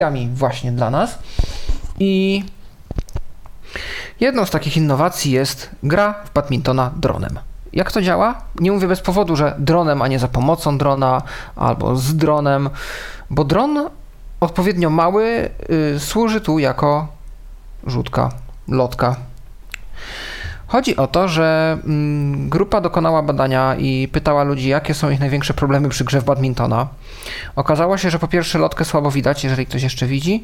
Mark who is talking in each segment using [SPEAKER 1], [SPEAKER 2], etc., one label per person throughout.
[SPEAKER 1] właśnie dla nas. I jedną z takich innowacji jest gra w badmintona dronem. Jak to działa? Nie mówię bez powodu, że dronem, a nie za pomocą drona albo z dronem, bo dron odpowiednio mały służy tu jako rzutka, lotka. Chodzi o to, że grupa dokonała badania i pytała ludzi, jakie są ich największe problemy przy grze w badmintona. Okazało się, że po pierwsze lotkę słabo widać, jeżeli ktoś jeszcze widzi,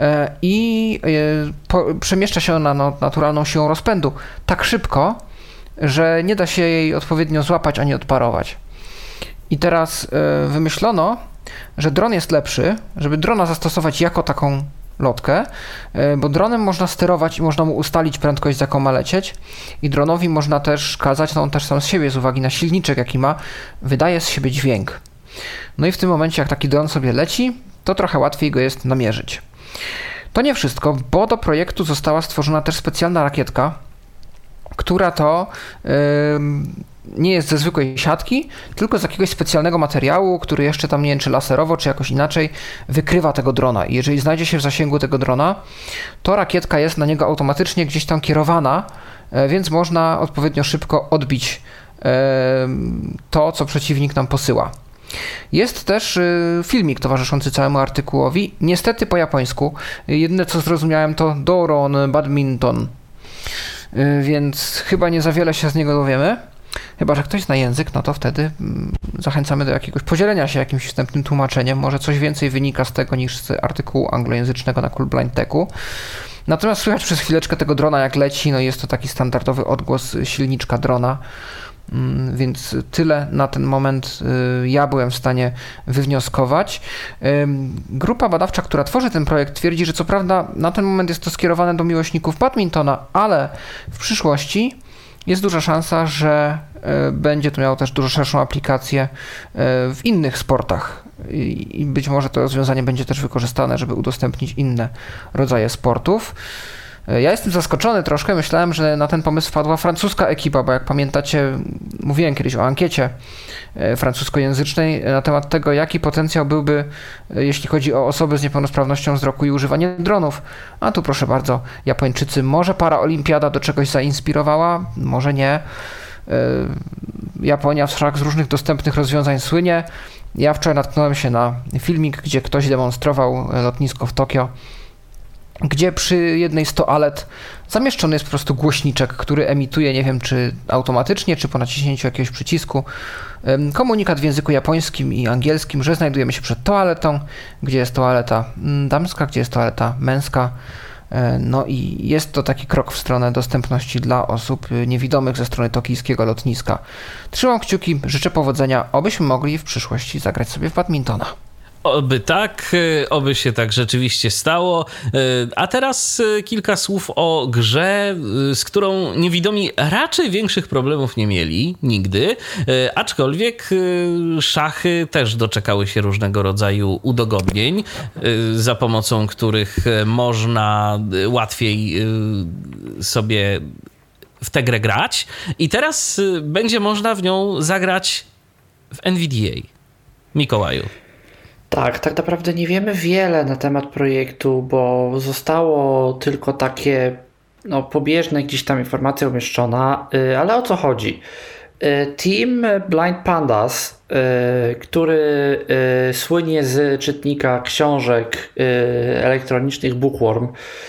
[SPEAKER 1] i przemieszcza się ona naturalną siłą rozpędu tak szybko, że nie da się jej odpowiednio złapać ani odparować. I teraz wymyślono, że dron jest lepszy, żeby drona zastosować jako taką lotkę, bo dronem można sterować i można mu ustalić prędkość, z jaką ma lecieć, i dronowi można też kazać, on też sam z siebie, z uwagi na silniczek, jaki ma, wydaje z siebie dźwięk. No i w tym momencie, jak taki dron sobie leci, to trochę łatwiej go jest namierzyć. To nie wszystko, bo do projektu została stworzona też specjalna rakietka, która to nie jest ze zwykłej siatki, tylko z jakiegoś specjalnego materiału, który jeszcze tam, nie wiem, czy laserowo, czy jakoś inaczej wykrywa tego drona. I jeżeli znajdzie się w zasięgu tego drona, to rakietka jest na niego automatycznie gdzieś tam kierowana, więc można odpowiednio szybko odbić to, co przeciwnik nam posyła. Jest też filmik towarzyszący całemu artykułowi, niestety po japońsku. Jedyne, co zrozumiałem, to Doron Badminton, więc chyba nie za wiele się z niego dowiemy. Chyba że ktoś zna język, no to wtedy zachęcamy do jakiegoś podzielenia się jakimś wstępnym tłumaczeniem. Może coś więcej wynika z tego niż z artykułu anglojęzycznego na Cool Blind Techu. Natomiast słychać przez chwileczkę tego drona, jak leci, no jest to taki standardowy odgłos silniczka drona, więc tyle na ten moment ja byłem w stanie wywnioskować. Grupa badawcza, która tworzy ten projekt, twierdzi, że co prawda na ten moment jest to skierowane do miłośników badmintona, ale w przyszłości jest duża szansa, że będzie to miało też dużo szerszą aplikację w innych sportach i być może to rozwiązanie będzie też wykorzystane, żeby udostępnić inne rodzaje sportów. Ja jestem zaskoczony troszkę, myślałem, że na ten pomysł wpadła francuska ekipa, bo jak pamiętacie, mówiłem kiedyś o ankiecie francuskojęzycznej na temat tego, jaki potencjał byłby, jeśli chodzi o osoby z niepełnosprawnością wzroku i używanie dronów. A tu proszę bardzo, Japończycy, może paraolimpiada do czegoś zainspirowała, może nie. Japonia wszak z różnych dostępnych rozwiązań słynie. Ja wczoraj natknąłem się na filmik, gdzie ktoś demonstrował lotnisko w Tokio, gdzie przy jednej z toalet zamieszczony jest po prostu głośniczek, który emituje, nie wiem czy automatycznie, czy po naciśnięciu jakiegoś przycisku, komunikat w języku japońskim i angielskim, że znajdujemy się przed toaletą, gdzie jest toaleta damska, gdzie jest toaleta męska. No i jest to taki krok w stronę dostępności dla osób niewidomych ze strony tokijskiego lotniska. Trzymam kciuki, życzę powodzenia, obyśmy mogli w przyszłości zagrać sobie w badmintona.
[SPEAKER 2] Oby tak, oby się tak rzeczywiście stało. A teraz kilka słów o grze, z którą niewidomi raczej większych problemów nie mieli nigdy, aczkolwiek szachy też doczekały się różnego rodzaju udogodnień, za pomocą których można łatwiej sobie w tę grę grać. I teraz będzie można w nią zagrać w NVDA. Mikołaju.
[SPEAKER 3] Tak naprawdę nie wiemy wiele na temat projektu, bo zostało tylko takie pobieżne gdzieś tam informacja umieszczona, ale o co chodzi? Team Blind Pandas, który słynie z czytnika książek elektronicznych Bookworm,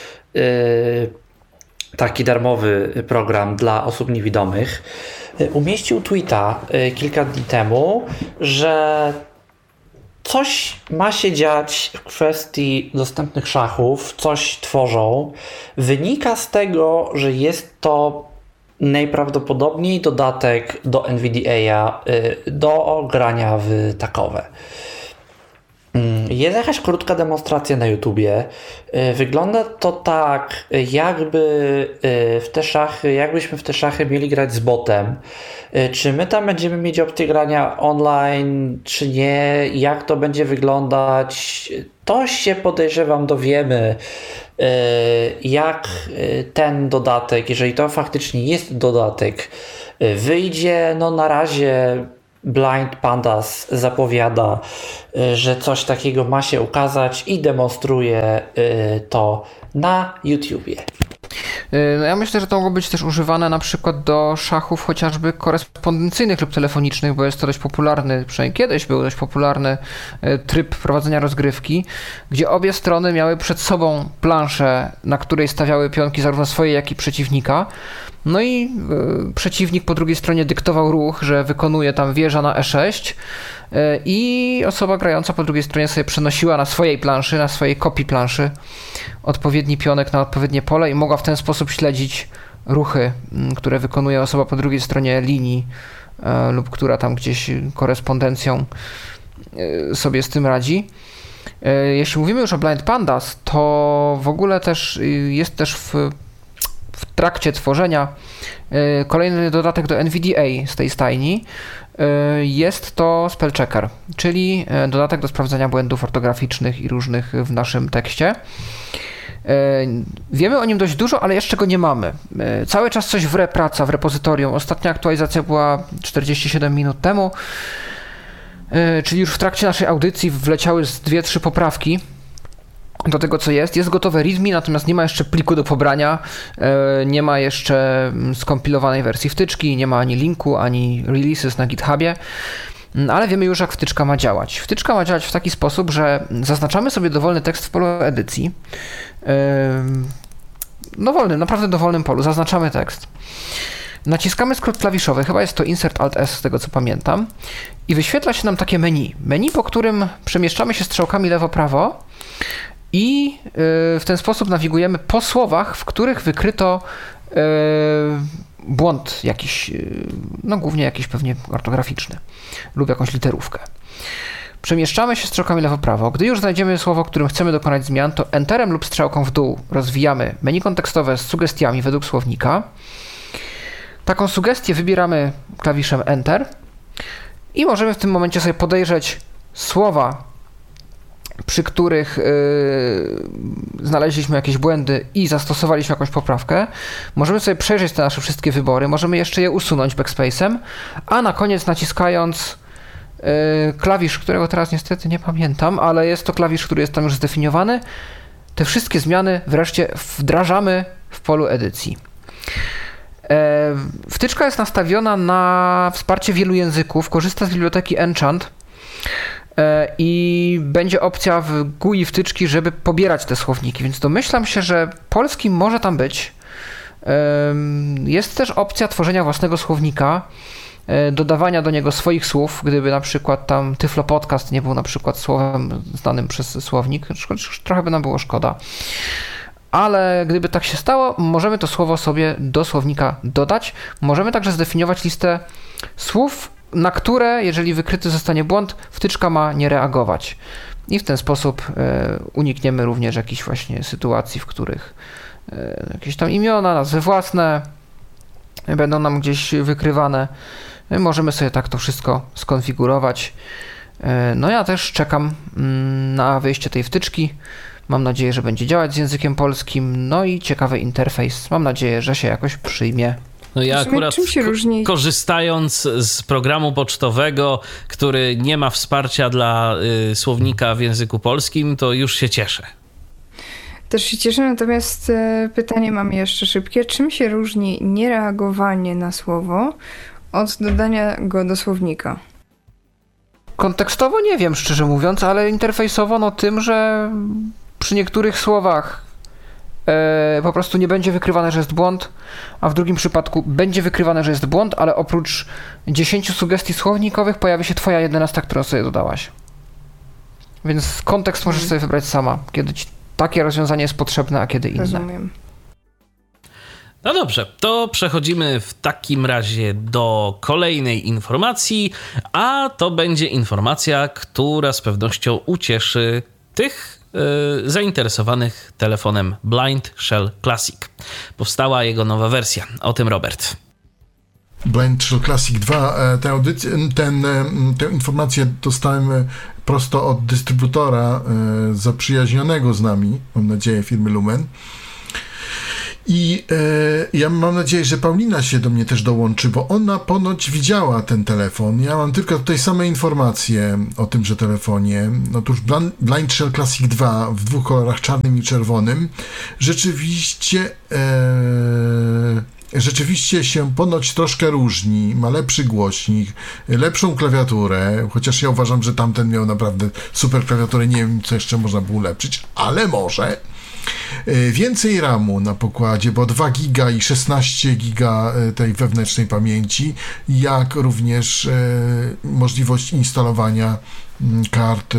[SPEAKER 3] taki darmowy program dla osób niewidomych, umieścił tweeta kilka dni temu, że coś ma się dziać w kwestii dostępnych szachów, coś tworzą. Wynika z tego, że jest to najprawdopodobniej dodatek do NVDA do grania w takowe. Jest jakaś krótka demonstracja na YouTubie. Wygląda to tak, jakbyśmy w te szachy mieli grać z botem. Czy my tam będziemy mieć opcję grania online, czy nie? Jak to będzie wyglądać? To się, podejrzewam, dowiemy, jak ten dodatek, jeżeli to faktycznie jest dodatek, wyjdzie. No na razie Blind Pandas zapowiada, że coś takiego ma się ukazać i demonstruje to na YouTubie.
[SPEAKER 1] No ja myślę, że to mogło być też używane na przykład do szachów chociażby korespondencyjnych lub telefonicznych, bo jest to dość popularny, przynajmniej kiedyś był dość popularny tryb prowadzenia rozgrywki, gdzie obie strony miały przed sobą planszę, na której stawiały pionki zarówno swoje, jak i przeciwnika. No i przeciwnik po drugiej stronie dyktował ruch, że wykonuje tam wieża na E6 i osoba grająca po drugiej stronie sobie przenosiła na swojej planszy, na swojej kopii planszy odpowiedni pionek na odpowiednie pole i mogła w ten sposób śledzić ruchy, które wykonuje osoba po drugiej stronie linii lub która tam gdzieś korespondencją sobie z tym radzi. Jeśli mówimy już o Blind Pandas, to w ogóle też jest też w trakcie tworzenia kolejny dodatek do NVDA z tej stajni. Jest to spell checker, czyli dodatek do sprawdzania błędów ortograficznych i różnych w naszym tekście. Wiemy o nim dość dużo, ale jeszcze go nie mamy. Cały czas coś praca w repozytorium. Ostatnia aktualizacja była 47 minut temu, czyli już w trakcie naszej audycji wleciały 2-3 poprawki do tego, co jest. Jest gotowe README, natomiast nie ma jeszcze pliku do pobrania, nie ma jeszcze skompilowanej wersji wtyczki, nie ma ani linku, ani releases na GitHubie, ale wiemy już, jak wtyczka ma działać. Wtyczka ma działać w taki sposób, że zaznaczamy sobie dowolny tekst w polu edycji, naprawdę dowolnym polu, zaznaczamy tekst. Naciskamy skrót klawiszowy, chyba jest to Insert Alt S z tego co pamiętam, i wyświetla się nam takie menu. Menu, po którym przemieszczamy się strzałkami lewo-prawo i w ten sposób nawigujemy po słowach, w których wykryto błąd jakiś, no głównie jakiś pewnie ortograficzny lub jakąś literówkę. Przemieszczamy się strzałkami lewo-prawo. Gdy już znajdziemy słowo, którym chcemy dokonać zmian, to Enterem lub strzałką w dół rozwijamy menu kontekstowe z sugestiami według słownika. Taką sugestię wybieramy klawiszem Enter i możemy w tym momencie sobie podejrzeć słowa, przy których znaleźliśmy jakieś błędy i zastosowaliśmy jakąś poprawkę. Możemy sobie przejrzeć te nasze wszystkie wybory, możemy jeszcze je usunąć backspace'em, a na koniec naciskając klawisz, którego teraz niestety nie pamiętam, ale jest to klawisz, który jest tam już zdefiniowany, te wszystkie zmiany wreszcie wdrażamy w polu edycji. Wtyczka jest nastawiona na wsparcie wielu języków, korzysta z biblioteki Enchant i będzie opcja w GUI wtyczki, żeby pobierać te słowniki, więc domyślam się, że polski może tam być. Jest też opcja tworzenia własnego słownika, dodawania do niego swoich słów, gdyby na przykład tam Tyflo Podcast nie był na przykład słowem znanym przez słownik, trochę by nam było szkoda. Ale gdyby tak się stało, możemy to słowo sobie do słownika dodać. Możemy także zdefiniować listę słów, na które, jeżeli wykryty zostanie błąd, wtyczka ma nie reagować. I w ten sposób unikniemy również jakichś właśnie sytuacji, w których jakieś tam imiona, nazwy własne będą nam gdzieś wykrywane. Możemy sobie tak to wszystko skonfigurować. No ja też czekam na wyjście tej wtyczki. Mam nadzieję, że będzie działać z językiem polskim, no i ciekawy interfejs. Mam nadzieję, że się jakoś przyjmie.
[SPEAKER 2] No ja akurat
[SPEAKER 4] czym się różni?
[SPEAKER 2] Korzystając z programu pocztowego, który nie ma wsparcia dla słownika w języku polskim, to już się cieszę.
[SPEAKER 4] Też się cieszę, natomiast pytanie mam jeszcze szybkie. Czym się różni niereagowanie na słowo od dodania go do słownika?
[SPEAKER 1] Kontekstowo nie wiem, szczerze mówiąc, ale interfejsowo no tym, że przy niektórych słowach po prostu nie będzie wykrywane, że jest błąd, a w drugim przypadku będzie wykrywane, że jest błąd, ale oprócz 10 sugestii słownikowych pojawi się twoja 11, którą sobie dodałaś. Więc kontekst możesz sobie wybrać sama, kiedy ci takie rozwiązanie jest potrzebne, a kiedy inne.
[SPEAKER 4] Rozumiem.
[SPEAKER 2] No dobrze, to przechodzimy w takim razie do kolejnej informacji, a to będzie informacja, która z pewnością ucieszy tych zainteresowanych telefonem Blind Shell Classic. Powstała jego nowa wersja. O tym Robert.
[SPEAKER 5] Blind Shell Classic 2. Tę informację dostałem prosto od dystrybutora zaprzyjaźnionego z nami, mam nadzieję, firmy Lumen. I ja mam nadzieję, że Paulina się do mnie też dołączy, bo ona ponoć widziała ten telefon. Ja mam tylko tutaj same informacje o tymże telefonie. Otóż Blind Shell Classic 2 w 2 kolorach, czarnym i czerwonym, rzeczywiście się ponoć troszkę różni, ma lepszy głośnik, lepszą klawiaturę, chociaż ja uważam, że tamten miał naprawdę super klawiaturę, nie wiem, co jeszcze można było ulepszyć, ale może. Więcej RAMu na pokładzie, bo 2 giga i 16 giga tej wewnętrznej pamięci, jak również możliwość instalowania kart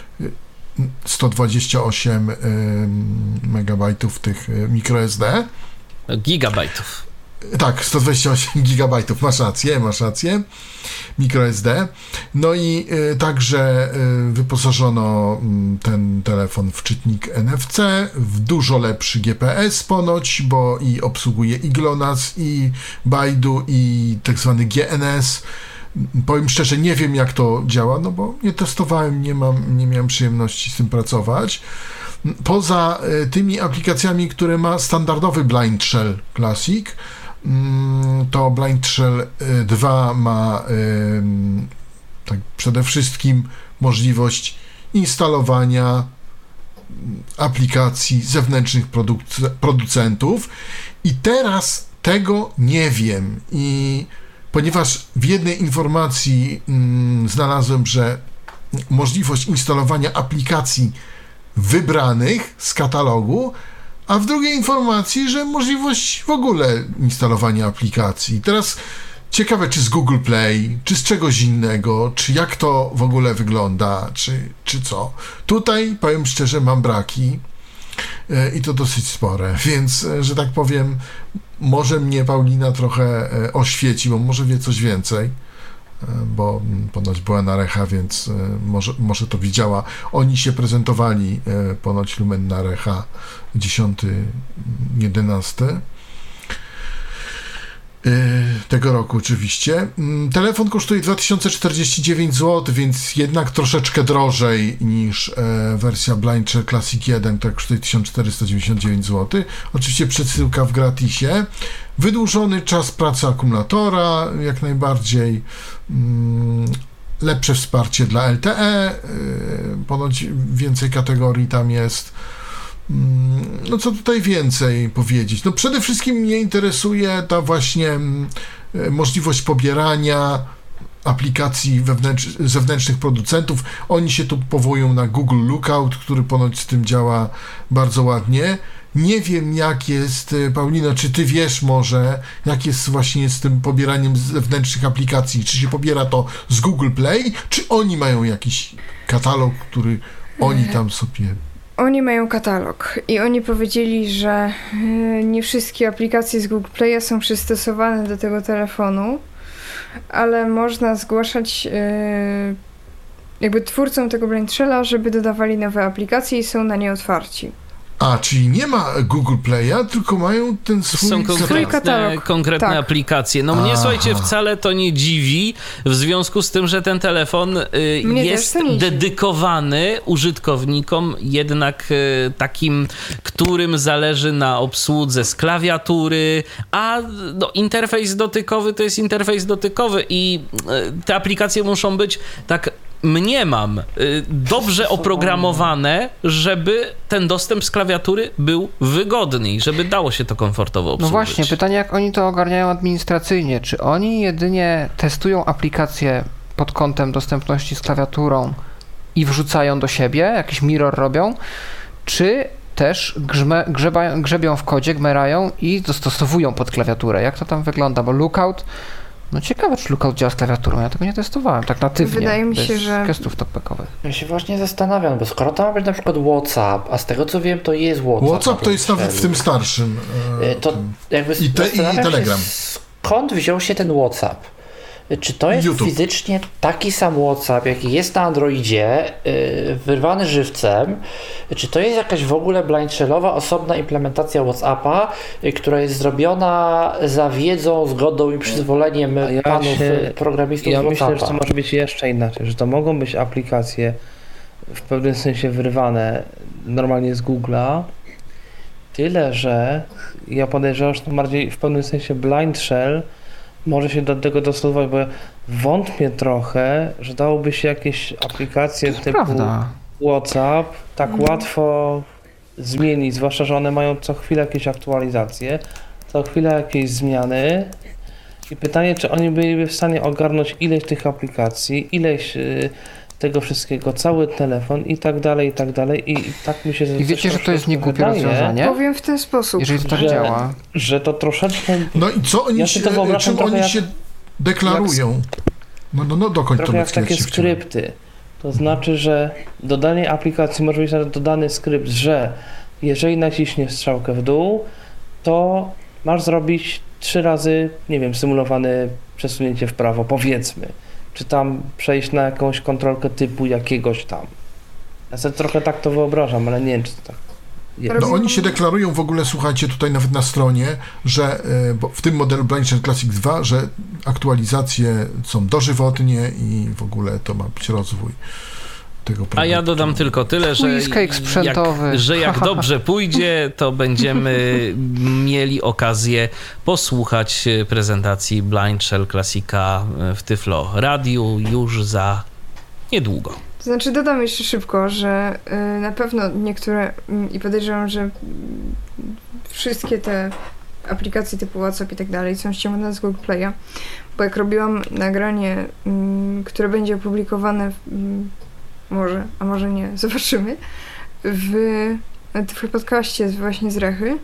[SPEAKER 5] 128 megabajtów tych microSD.
[SPEAKER 2] Gigabajtów.
[SPEAKER 5] Tak, 128 gigabajtów, masz rację, microSD. No i także wyposażono ten telefon w czytnik NFC, w dużo lepszy GPS ponoć, bo i obsługuje i GLONASS, i Baidu, i tak zwany GNS. Powiem szczerze, nie wiem jak to działa, no bo nie testowałem, nie miałem przyjemności z tym pracować. Poza tymi aplikacjami, które ma standardowy Blind Shell Classic, to Blind Shell 2 ma tak przede wszystkim możliwość instalowania aplikacji zewnętrznych producentów i teraz tego nie wiem i ponieważ w jednej informacji znalazłem, że możliwość instalowania aplikacji wybranych z katalogu, a w drugiej informacji, że możliwość w ogóle instalowania aplikacji. Teraz ciekawe, czy z Google Play, czy z czegoś innego, czy jak to w ogóle wygląda, czy co. Tutaj, powiem szczerze, mam braki i to dosyć spore, więc, że tak powiem, może mnie Paulina trochę oświeci, bo może wie coś więcej, bo ponoć była na Recha, więc może to widziała. Oni się prezentowali ponoć Lumen na Recha 10-11 tego roku oczywiście. Telefon kosztuje 2049 zł, więc jednak troszeczkę drożej niż wersja Blind Shell Classic 1, która kosztuje 1499 zł. Oczywiście przesyłka w gratisie. Wydłużony czas pracy akumulatora, jak najbardziej. Lepsze wsparcie dla LTE, ponoć więcej kategorii tam jest. No co tutaj więcej powiedzieć? No przede wszystkim mnie interesuje ta właśnie możliwość pobierania aplikacji zewnętrznych producentów. Oni się tu powołują na Google Lookout, który ponoć z tym działa bardzo ładnie. Nie wiem jak jest, Paulino, czy ty wiesz może, jak jest właśnie z tym pobieraniem zewnętrznych aplikacji? Czy się pobiera to z Google Play, czy oni mają jakiś katalog, który oni tam sobie...
[SPEAKER 4] Oni mają katalog i oni powiedzieli, że nie wszystkie aplikacje z Google Play'a są przystosowane do tego telefonu, ale można zgłaszać jakby twórcom tego Blind Shella, żeby dodawali nowe aplikacje i są na nie otwarci.
[SPEAKER 5] A, czyli nie ma Google Play'a, tylko mają ten swój
[SPEAKER 2] konkretne tak. aplikacje. No mnie, słuchajcie, wcale to nie dziwi, w związku z tym, że ten telefon jest dedykowany użytkownikom jednak takim, którym zależy na obsłudze z klawiatury, a no, interfejs dotykowy to jest interfejs dotykowy i te aplikacje muszą być tak... mniemam, dobrze oprogramowane, żeby ten dostęp z klawiatury był wygodny i żeby dało się to komfortowo obsłużyć.
[SPEAKER 1] No właśnie, pytanie, jak oni to ogarniają administracyjnie. Czy oni jedynie testują aplikacje pod kątem dostępności z klawiaturą i wrzucają do siebie, jakiś mirror robią, czy też grzebią w kodzie, gmerają i dostosowują pod klawiaturę? Jak to tam wygląda? Bo Lookout... No ciekawe, czy Lookout działa z klawiaturą. Ja tego nie testowałem, tak natywnie.
[SPEAKER 4] Wydaje mi się, że...
[SPEAKER 1] gestów topekowych.
[SPEAKER 3] Ja się właśnie zastanawiam, bo skoro to ma być na przykład WhatsApp, a z tego co wiem, to jest WhatsApp.
[SPEAKER 5] WhatsApp to jest nawet w tym starszym.
[SPEAKER 3] To jakby
[SPEAKER 5] i Telegram.
[SPEAKER 3] Skąd wziął się ten WhatsApp? Czy to jest YouTube. Fizycznie taki sam WhatsApp, jaki jest na Androidzie, wyrwany żywcem? Czy to jest jakaś w ogóle blind-shellowa, osobna implementacja WhatsAppa, która jest zrobiona za wiedzą, zgodą i przyzwoleniem panów programistów z WhatsAppa?
[SPEAKER 6] Ja myślę, że to może być jeszcze inaczej, że to mogą być aplikacje w pewnym sensie wyrwane normalnie z Google'a Tyle, że ja podejrzewam, że to bardziej w pewnym sensie blind shell może się do tego dostosować, bo wątpię trochę, że dałoby się jakieś aplikacje typu
[SPEAKER 1] Prawda.
[SPEAKER 6] WhatsApp tak łatwo zmienić, zwłaszcza, że one mają co chwilę jakieś aktualizacje, co chwilę jakieś zmiany i pytanie, czy oni byliby w stanie ogarnąć ileś tych aplikacji, ileś tego wszystkiego, cały telefon i tak dalej, i tak mi się
[SPEAKER 1] I wiecie, że to jest niegłupie rozwiązanie?
[SPEAKER 4] Powiem w ten sposób.
[SPEAKER 1] Jeżeli to tak
[SPEAKER 6] że-
[SPEAKER 1] działa.
[SPEAKER 6] że to troszeczkę
[SPEAKER 5] No i co oni
[SPEAKER 6] Ja sobie to wyobrażam
[SPEAKER 5] czym
[SPEAKER 6] trochę
[SPEAKER 5] oni
[SPEAKER 6] jak-
[SPEAKER 5] się deklarują? No, dokończ
[SPEAKER 6] trochę
[SPEAKER 5] Tomek,
[SPEAKER 6] jak takie
[SPEAKER 5] ja ci wciąłem.
[SPEAKER 6] skrypty. To znaczy, że do danej aplikacji może być nawet dodany skrypt, że jeżeli naciśniesz strzałkę w dół, to masz zrobić 3 razy, nie wiem, symulowane przesunięcie w prawo, powiedzmy. Czy tam przejść na jakąś kontrolkę typu jakiegoś tam. Ja sobie trochę tak to wyobrażam, ale nie wiem, czy to tak jest.
[SPEAKER 5] No oni się deklarują w ogóle, słuchajcie, tutaj nawet na stronie, że bo w tym modelu Blind Shell Classic 2, że aktualizacje są dożywotnie i w ogóle to ma być rozwój tego produktu.
[SPEAKER 2] A ja dodam tylko tyle, że
[SPEAKER 1] Cheesecake sprzętowy.
[SPEAKER 2] jak dobrze pójdzie, to będziemy mieli okazję posłuchać prezentacji Blind Shell Classica w Tyflo Radiu już za niedługo.
[SPEAKER 4] To znaczy dodam jeszcze szybko, że na pewno niektóre i podejrzewam, że wszystkie te aplikacje typu WhatsApp i tak dalej są ściągane z Google Play'a, bo jak robiłam nagranie, które będzie opublikowane może, a może nie, zobaczymy, w podcaście właśnie z Rechy,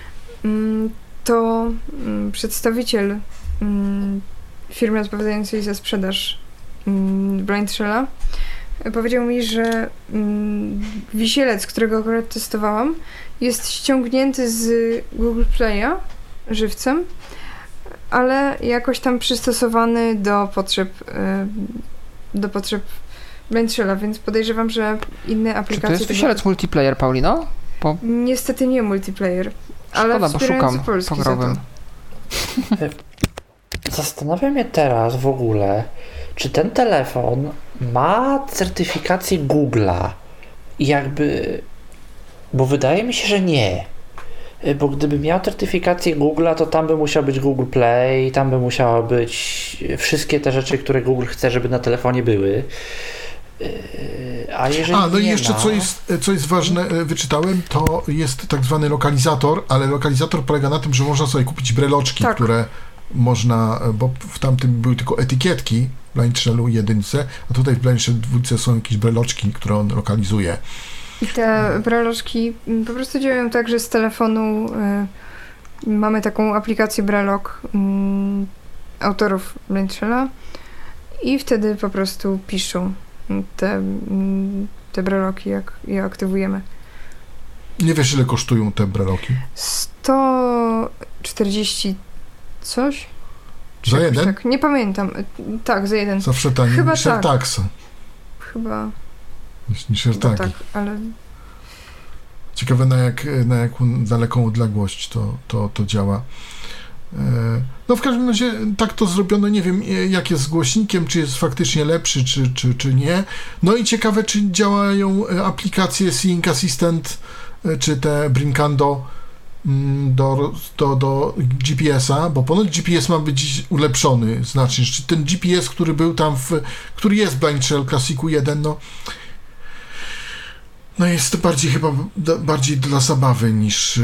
[SPEAKER 4] to przedstawiciel firmy odpowiadającej za sprzedaż Blind Shella powiedział mi, że wisielec, którego akurat testowałam, jest ściągnięty z Google Play'a żywcem, ale jakoś tam przystosowany do potrzeb Blind Shella, więc podejrzewam, że inne
[SPEAKER 1] Czy
[SPEAKER 4] aplikacje...
[SPEAKER 1] to jest wisielec multiplayer, Paulino?
[SPEAKER 4] Niestety nie multiplayer, ale
[SPEAKER 1] Szkoda, bo
[SPEAKER 4] wspierający
[SPEAKER 1] szukam,
[SPEAKER 4] polski za
[SPEAKER 1] pograłbym.
[SPEAKER 4] to.
[SPEAKER 3] Zastanawia mnie teraz w ogóle, czy ten telefon ma certyfikację Google'a i jakby, bo wydaje mi się, że nie. Bo gdyby miał certyfikację Google'a, to tam by musiał być Google Play, tam by musiały być wszystkie te rzeczy, które Google chce, żeby na telefonie były. A jeżeli
[SPEAKER 5] no i
[SPEAKER 3] nie
[SPEAKER 5] jeszcze
[SPEAKER 3] ma...
[SPEAKER 5] co jest ważne, wyczytałem, to jest tak zwany lokalizator, ale lokalizator polega na tym, że można sobie kupić breloczki,
[SPEAKER 4] Tak.
[SPEAKER 5] które można, bo w tamtym były tylko etykietki w Blind Shellu 1, a tutaj w Blind Shell 2 są jakieś breloczki, które on lokalizuje.
[SPEAKER 4] I te breloczki po prostu działają tak, że z telefonu mamy taką aplikację Brelok autorów Blind Shella i wtedy po prostu piszą te breloki, jak je aktywujemy.
[SPEAKER 5] Nie wiesz, ile kosztują te breloki?
[SPEAKER 4] 140 coś?
[SPEAKER 5] Za
[SPEAKER 4] Jakoś
[SPEAKER 5] jeden?
[SPEAKER 4] Tak, nie pamiętam. Tak, za jeden.
[SPEAKER 5] Zawsze taniej
[SPEAKER 4] Chyba
[SPEAKER 5] niż
[SPEAKER 4] tak.
[SPEAKER 5] AirTags.
[SPEAKER 4] Chyba
[SPEAKER 5] Niż
[SPEAKER 4] no
[SPEAKER 5] AirTagi.
[SPEAKER 4] tak, ale
[SPEAKER 5] Ciekawe, na jaką daleką odległość to działa. No w każdym razie tak to zrobiono, nie wiem jak jest z głośnikiem, czy jest faktycznie lepszy, czy nie. No i ciekawe, czy działają aplikacje Seeing Assistant, czy te Brincando do GPS-a, bo ponoć GPS ma być ulepszony znacznie. Czy ten GPS, który był tam który jest w Blind Shell Classicu 1, no jest chyba bardziej dla zabawy niż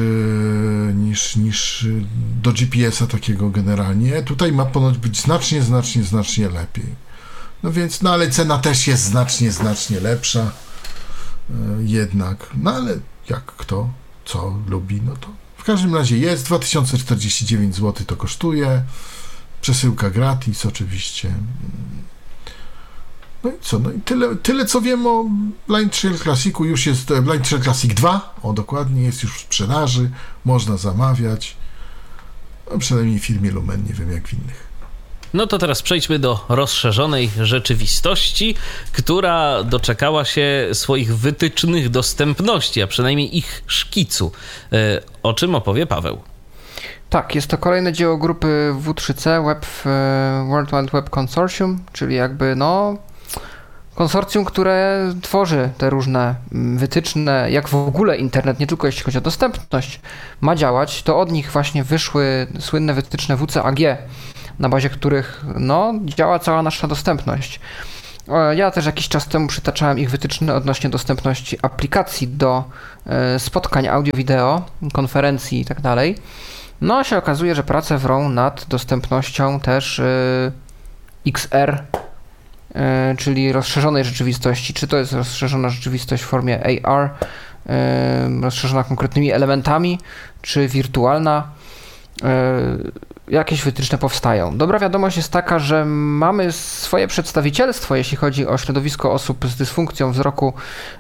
[SPEAKER 5] do GPS-a takiego generalnie. Tutaj ma ponoć być znacznie lepiej. No więc, ale cena też jest znacznie lepsza jednak. No ale jak kto co lubi, no to w każdym razie jest 2049 zł to kosztuje. Przesyłka gratis oczywiście. No i co? No i tyle co wiem o Blind Shell Classicu. Już jest Blind Shell Classic 2. Dokładnie, jest już w sprzedaży. Można zamawiać. No, przynajmniej w firmie Lumen, nie wiem jak w innych.
[SPEAKER 2] No to teraz przejdźmy do rozszerzonej rzeczywistości, która doczekała się swoich wytycznych dostępności, a przynajmniej ich szkicu. O czym opowie Paweł?
[SPEAKER 1] Tak, jest to kolejne dzieło grupy W3C, World Wide Web Consortium, czyli jakby konsorcjum, które tworzy te różne wytyczne, jak w ogóle internet, nie tylko jeśli chodzi o dostępność, ma działać, to od nich właśnie wyszły słynne wytyczne WCAG, na bazie których działa cała nasza dostępność. Ja też jakiś czas temu przytaczałem ich wytyczne odnośnie dostępności aplikacji do spotkań audio-wideo, konferencji i tak dalej. No się okazuje, że prace wrą nad dostępnością też XR, czyli rozszerzonej rzeczywistości. Czy to jest rozszerzona rzeczywistość w formie AR, rozszerzona konkretnymi elementami, czy wirtualna, jakieś wytyczne powstają. Dobra wiadomość jest taka, że mamy swoje przedstawicielstwo, jeśli chodzi o środowisko osób z dysfunkcją wzroku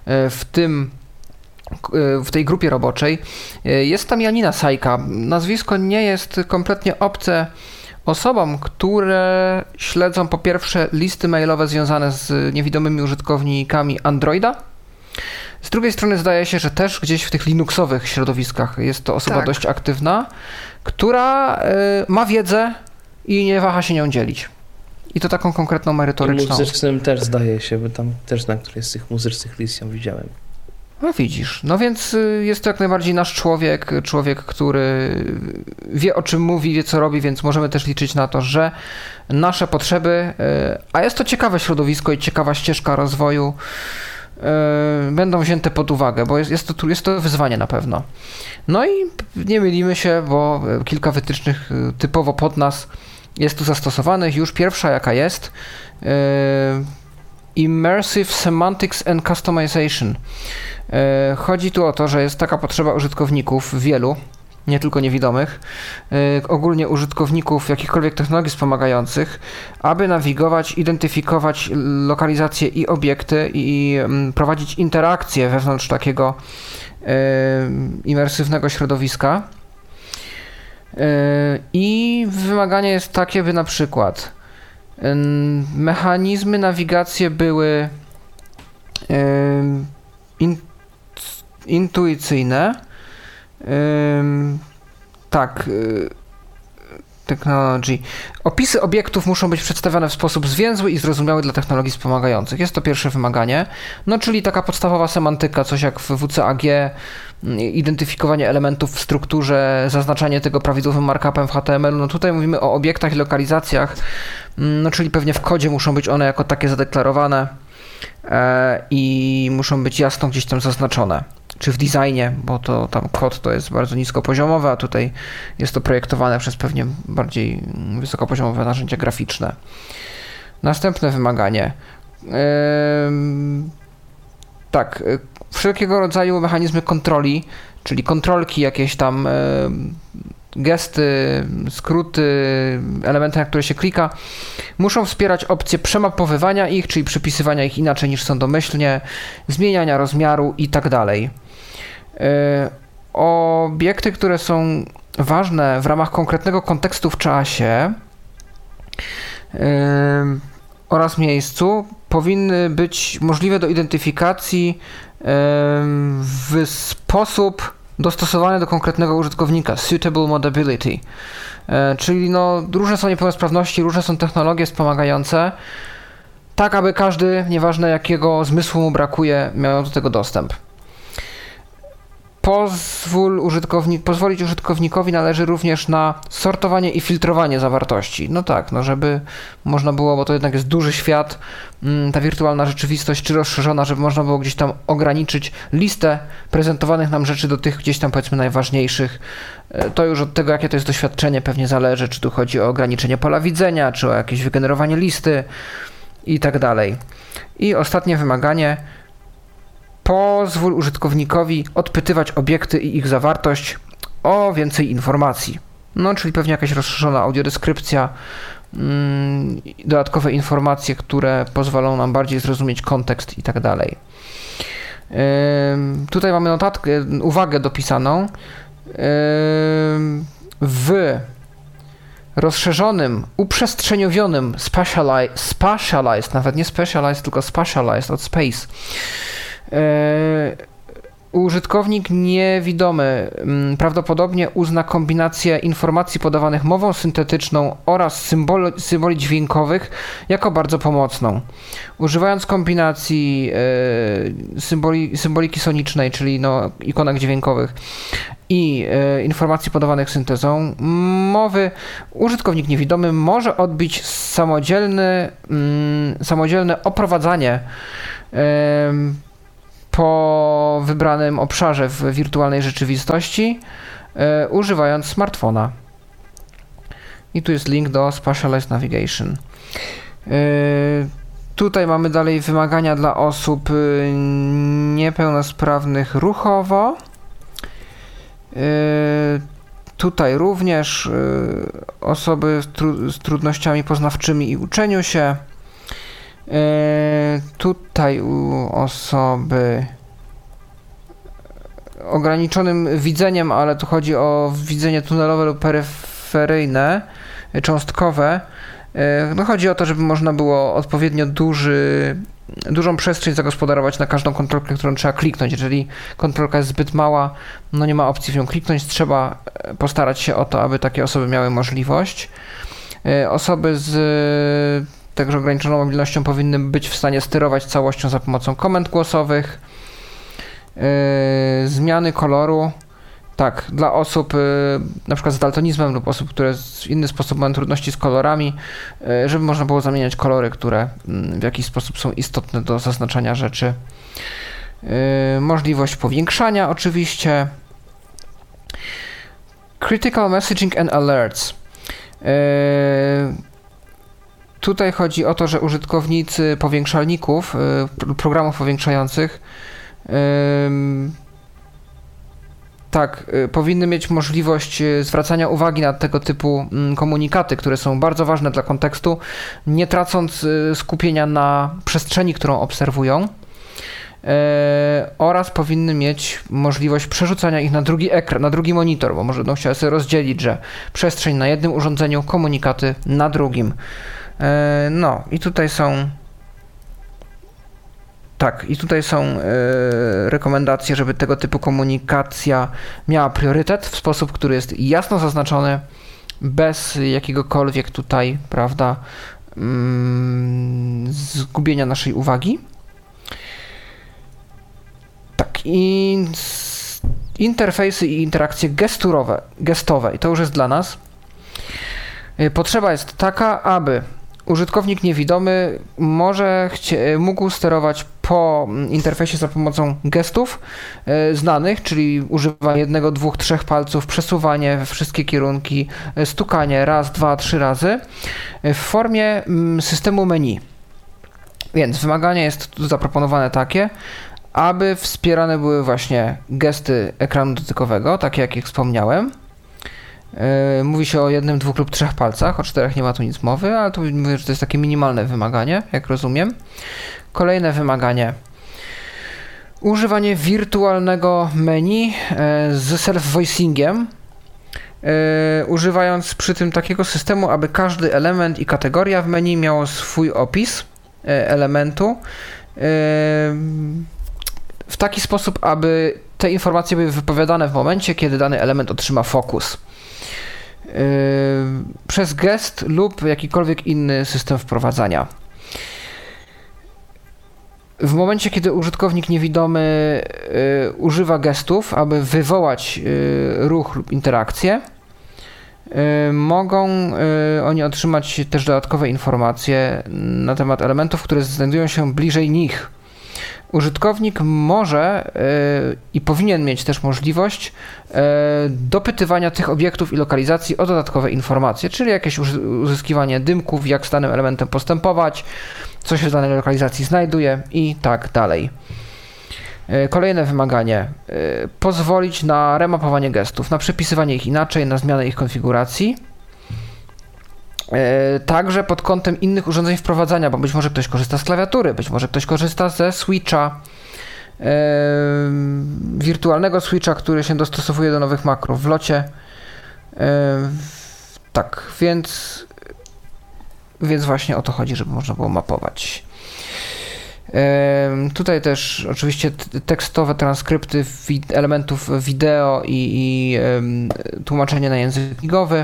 [SPEAKER 1] w tej grupie roboczej. Jest tam Janina Sajka. Nazwisko nie jest kompletnie obce osobom, które śledzą po pierwsze listy mailowe związane z niewidomymi użytkownikami Androida. Z drugiej strony zdaje się, że też gdzieś w tych linuxowych środowiskach jest to osoba dość aktywna, która ma wiedzę i nie waha się nią dzielić. I to taką konkretną, merytoryczną.
[SPEAKER 6] I muzycznym też zdaje się, bo tam też na którejś z tych muzycznych list ją widziałem.
[SPEAKER 1] No widzisz, więc jest to jak najbardziej nasz człowiek, który wie, o czym mówi, wie, co robi, więc możemy też liczyć na to, że nasze potrzeby, a jest to ciekawe środowisko i ciekawa ścieżka rozwoju, będą wzięte pod uwagę, bo jest to wyzwanie na pewno. No i nie mylimy się, bo kilka wytycznych typowo pod nas jest tu zastosowanych. Już pierwsza jaka jest, Immersive Semantics and Customization. Chodzi tu o to, że jest taka potrzeba użytkowników, wielu, nie tylko niewidomych, ogólnie użytkowników jakichkolwiek technologii wspomagających, aby nawigować, identyfikować lokalizacje i obiekty i prowadzić interakcje wewnątrz takiego imersywnego środowiska. I wymaganie jest takie, by na przykład mechanizmy nawigacji były intuicyjne. Technology. Opisy obiektów muszą być przedstawione w sposób zwięzły i zrozumiały dla technologii wspomagających. Jest to pierwsze wymaganie. Czyli taka podstawowa semantyka, coś jak w WCAG, identyfikowanie elementów w strukturze, zaznaczanie tego prawidłowym markupem w HTML-u. Tutaj mówimy o obiektach i lokalizacjach, czyli pewnie w kodzie muszą być one jako takie zadeklarowane i muszą być jasno gdzieś tam zaznaczone. Czy w designie, bo to tam kod to jest bardzo niskopoziomowy, a tutaj jest to projektowane przez pewnie bardziej wysokopoziomowe narzędzia graficzne. Następne wymaganie. Wszelkiego rodzaju mechanizmy kontroli, czyli kontrolki, jakieś tam gesty, skróty, elementy, na które się klika, muszą wspierać opcje przemapowywania ich, czyli przypisywania ich inaczej niż są domyślnie, zmieniania rozmiaru i tak dalej. Obiekty, które są ważne w ramach konkretnego kontekstu w czasie oraz miejscu, powinny być możliwe do identyfikacji w sposób dostosowany do konkretnego użytkownika, suitable modability, czyli różne są niepełnosprawności, różne są technologie wspomagające, tak aby każdy, nieważne jakiego zmysłu mu brakuje, miał do tego dostęp. Pozwolić użytkownikowi należy również na sortowanie i filtrowanie zawartości. Żeby można było, bo to jednak jest duży świat, ta wirtualna rzeczywistość, czy rozszerzona, żeby można było gdzieś tam ograniczyć listę prezentowanych nam rzeczy do tych gdzieś tam powiedzmy najważniejszych. To już od tego, jakie to jest doświadczenie, pewnie zależy, czy tu chodzi o ograniczenie pola widzenia, czy o jakieś wygenerowanie listy i tak dalej. I ostatnie wymaganie. Pozwól użytkownikowi odpytywać obiekty i ich zawartość o więcej informacji. Czyli pewnie jakaś rozszerzona audiodeskrypcja, dodatkowe informacje, które pozwolą nam bardziej zrozumieć kontekst i tak dalej. Tutaj mamy uwagę dopisaną. W rozszerzonym, uprzestrzeniownionym spatialized, nawet nie specialized, tylko spatialized od space, Użytkownik niewidomy prawdopodobnie uzna kombinację informacji podawanych mową syntetyczną oraz symboli dźwiękowych jako bardzo pomocną. Używając kombinacji symboliki sonicznej, czyli ikonek dźwiękowych i informacji podawanych syntezą mowy, użytkownik niewidomy może odbyć samodzielne oprowadzanie po wybranym obszarze w wirtualnej rzeczywistości, używając smartfona. I tu jest link do Spatialized Navigation. Tutaj mamy dalej wymagania dla osób niepełnosprawnych ruchowo. Tutaj również osoby z trudnościami poznawczymi i uczeniu się. Tutaj u osoby ograniczonym widzeniem, ale tu chodzi o widzenie tunelowe lub peryferyjne, cząstkowe. Chodzi o to, żeby można było odpowiednio dużą przestrzeń zagospodarować na każdą kontrolkę, którą trzeba kliknąć. Jeżeli kontrolka jest zbyt mała, nie ma opcji w nią kliknąć, trzeba postarać się o to, aby takie osoby miały możliwość. Osoby z także ograniczoną mobilnością powinny być w stanie sterować całością za pomocą komend głosowych. Zmiany koloru. Tak, dla osób na przykład z daltonizmem lub osób, które w inny sposób mają trudności z kolorami, żeby można było zamieniać kolory, które w jakiś sposób są istotne do zaznaczania rzeczy. Możliwość powiększania oczywiście. Critical Messaging and Alerts. Tutaj chodzi o to, że użytkownicy powiększalników, programów powiększających, powinny mieć możliwość zwracania uwagi na tego typu komunikaty, które są bardzo ważne dla kontekstu, nie tracąc skupienia na przestrzeni, którą obserwują, oraz powinny mieć możliwość przerzucania ich na drugi ekran, na drugi monitor, bo może będą chciały sobie rozdzielić, że przestrzeń na jednym urządzeniu, komunikaty na drugim. I tutaj są rekomendacje, żeby tego typu komunikacja miała priorytet w sposób, który jest jasno zaznaczony, bez jakiegokolwiek tutaj, prawda, zgubienia naszej uwagi. I interfejsy i interakcje gestowe, i to już jest dla nas. Potrzeba jest taka, aby użytkownik niewidomy mógł sterować po interfejsie za pomocą gestów znanych, czyli używanie 1, 2, 3 palców, przesuwanie we wszystkie kierunki, stukanie raz, 2, 3 razy w formie systemu menu. Więc wymaganie jest tu zaproponowane takie, aby wspierane były właśnie gesty ekranu dotykowego, takie jak wspomniałem. Mówi się o 1, 2 lub 3 palcach, o 4 nie ma tu nic mowy, ale tu mówię, że to jest takie minimalne wymaganie, jak rozumiem. Kolejne wymaganie. Używanie wirtualnego menu z self-voicingiem, używając przy tym takiego systemu, aby każdy element i kategoria w menu miało swój opis elementu, w taki sposób, aby te informacje były wypowiadane w momencie, kiedy dany element otrzyma fokus. Przez gest lub jakikolwiek inny system wprowadzania. W momencie, kiedy użytkownik niewidomy używa gestów, aby wywołać ruch lub interakcję, mogą oni otrzymać też dodatkowe informacje na temat elementów, które znajdują się bliżej nich. Użytkownik może i powinien mieć też możliwość dopytywania tych obiektów i lokalizacji o dodatkowe informacje, czyli jakieś uzyskiwanie dymków, jak z danym elementem postępować, co się w danej lokalizacji znajduje i tak dalej. Kolejne wymaganie. Pozwolić na remapowanie gestów, na przepisywanie ich inaczej, na zmianę ich konfiguracji. Także pod kątem innych urządzeń wprowadzania, bo być może ktoś korzysta z klawiatury, być może ktoś korzysta ze switcha, wirtualnego switcha, który się dostosowuje do nowych makrów w locie. Więc właśnie o to chodzi, żeby można było mapować. Tutaj też oczywiście tekstowe transkrypty elementów wideo i tłumaczenie na język migowy.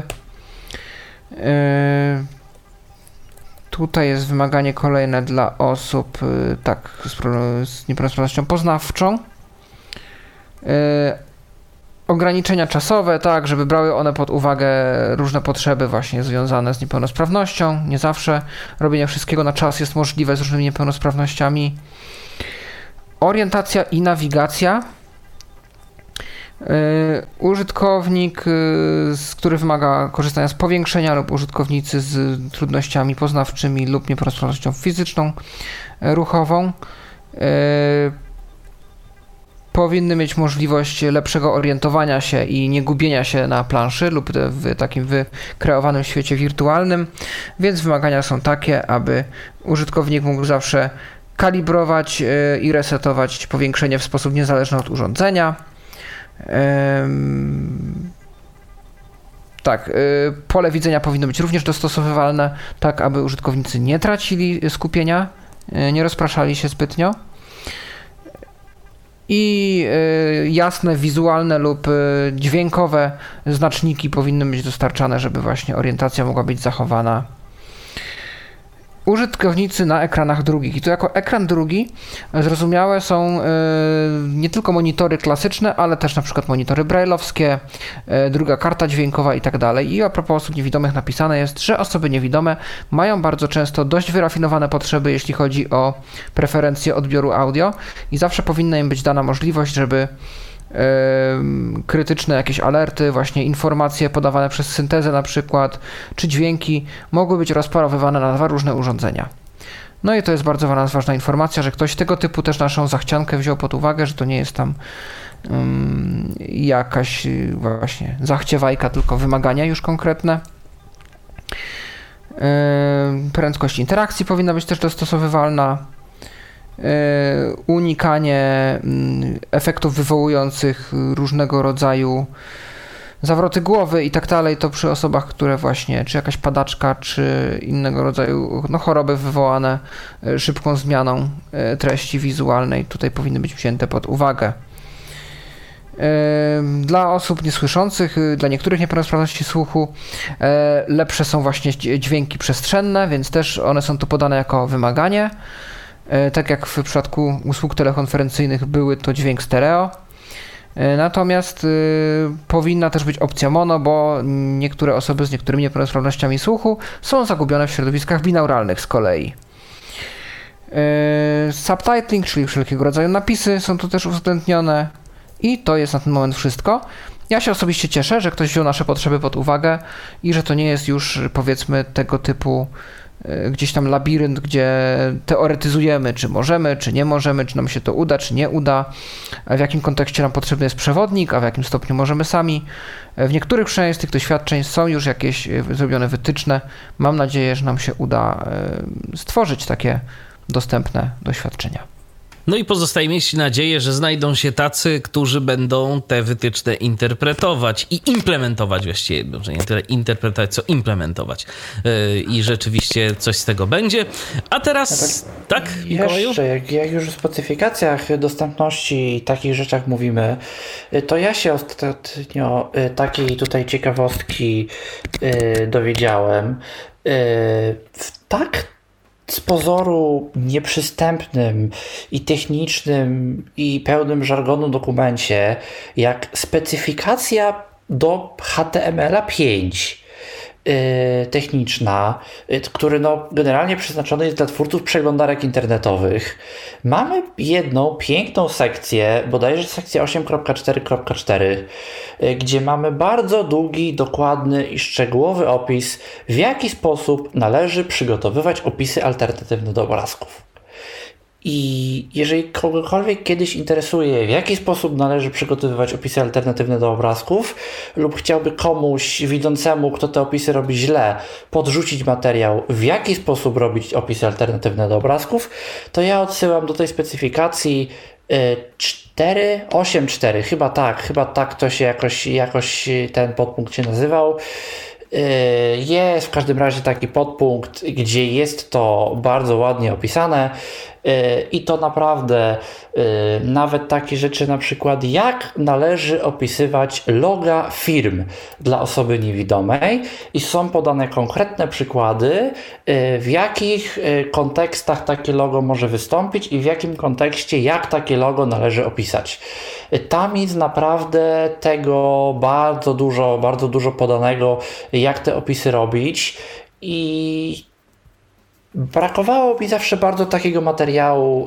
[SPEAKER 1] Tutaj jest wymaganie kolejne dla osób z niepełnosprawnością poznawczą. Ograniczenia czasowe, tak, żeby brały one pod uwagę różne potrzeby właśnie związane z niepełnosprawnością. Nie zawsze robienie wszystkiego na czas jest możliwe z różnymi niepełnosprawnościami. Orientacja i nawigacja. Użytkownik, który wymaga korzystania z powiększenia lub użytkownicy z trudnościami poznawczymi lub niepełnosprawnością fizyczną, ruchową, powinny mieć możliwość lepszego orientowania się i nie gubienia się na planszy lub w takim wykreowanym świecie wirtualnym, więc wymagania są takie, aby użytkownik mógł zawsze kalibrować i resetować powiększenie w sposób niezależny od urządzenia. Pole widzenia powinno być również dostosowywalne, tak aby użytkownicy nie tracili skupienia, nie rozpraszali się zbytnio. I jasne, wizualne lub dźwiękowe znaczniki powinny być dostarczane, żeby właśnie orientacja mogła być zachowana. Użytkownicy na ekranach drugich. I tu jako ekran drugi zrozumiałe są nie tylko monitory klasyczne, ale też na przykład monitory braille'owskie, druga karta dźwiękowa i tak dalej. I a propos osób niewidomych napisane jest, że osoby niewidome mają bardzo często dość wyrafinowane potrzeby, jeśli chodzi o preferencje odbioru audio i zawsze powinna im być dana możliwość, żeby krytyczne jakieś alerty, właśnie informacje podawane przez syntezę na przykład, czy dźwięki mogły być rozparowywane na dwa różne urządzenia. No i to jest bardzo ważna informacja, że ktoś tego typu też naszą zachciankę wziął pod uwagę, że to nie jest tam jakaś właśnie zachciewajka, tylko wymagania już konkretne. Prędkość interakcji powinna być też dostosowywalna. Unikanie efektów wywołujących różnego rodzaju zawroty głowy i tak dalej, to przy osobach, które właśnie, czy jakaś padaczka, czy innego rodzaju choroby wywołane szybką zmianą treści wizualnej, tutaj powinny być wzięte pod uwagę. Dla osób niesłyszących, dla niektórych niepełnosprawności słuchu lepsze są właśnie dźwięki przestrzenne, więc też one są tu podane jako wymaganie. Tak jak w przypadku usług telekonferencyjnych były to dźwięk stereo. Natomiast powinna też być opcja mono, bo niektóre osoby z niektórymi niepełnosprawnościami słuchu są zagubione w środowiskach binauralnych z kolei. Subtitling, czyli wszelkiego rodzaju napisy są tu też uwzględnione i to jest na ten moment wszystko. Ja się osobiście cieszę, że ktoś wziął nasze potrzeby pod uwagę i że to nie jest już, powiedzmy, tego typu gdzieś tam labirynt, gdzie teoretyzujemy, czy możemy, czy nie możemy, czy nam się to uda, czy nie uda, w jakim kontekście nam potrzebny jest przewodnik, a w jakim stopniu możemy sami. W niektórych przynajmniej z tych doświadczeń są już jakieś zrobione wytyczne. Mam nadzieję, że nam się uda stworzyć takie dostępne doświadczenia.
[SPEAKER 2] No i pozostaje mieć nadzieję, że znajdą się tacy, którzy będą te wytyczne interpretować i implementować właściwie, może nie tyle interpretować, co implementować. I rzeczywiście coś z tego będzie. A teraz, tak, Mikołaju?
[SPEAKER 3] Jeszcze, jak już o specyfikacjach dostępności i takich rzeczach mówimy, to ja się ostatnio takiej tutaj ciekawostki dowiedziałem. W tak z pozoru nieprzystępnym i technicznym i pełnym żargonu dokumencie, jak specyfikacja do HTML5 techniczna, który generalnie przeznaczony jest dla twórców przeglądarek internetowych. Mamy jedną piękną sekcję, bodajże sekcja 8.4.4, gdzie mamy bardzo długi, dokładny i szczegółowy opis, w jaki sposób należy przygotowywać opisy alternatywne do obrazków. I jeżeli kogokolwiek kiedyś interesuje, w jaki sposób należy przygotowywać opisy alternatywne do obrazków, lub chciałby komuś widzącemu, kto te opisy robi źle, podrzucić materiał, w jaki sposób robić opisy alternatywne do obrazków, to ja odsyłam do tej specyfikacji 4.8.4, chyba tak to się jakoś ten podpunkt się nazywał. Jest w każdym razie taki podpunkt, gdzie jest to bardzo ładnie opisane I to naprawdę nawet takie rzeczy, na przykład jak należy opisywać loga firm dla osoby niewidomej i są podane konkretne przykłady, w jakich kontekstach takie logo może wystąpić i w jakim kontekście jak takie logo należy opisać. Tam jest naprawdę tego bardzo dużo podanego, jak te opisy robić i brakowało mi zawsze bardzo takiego materiału,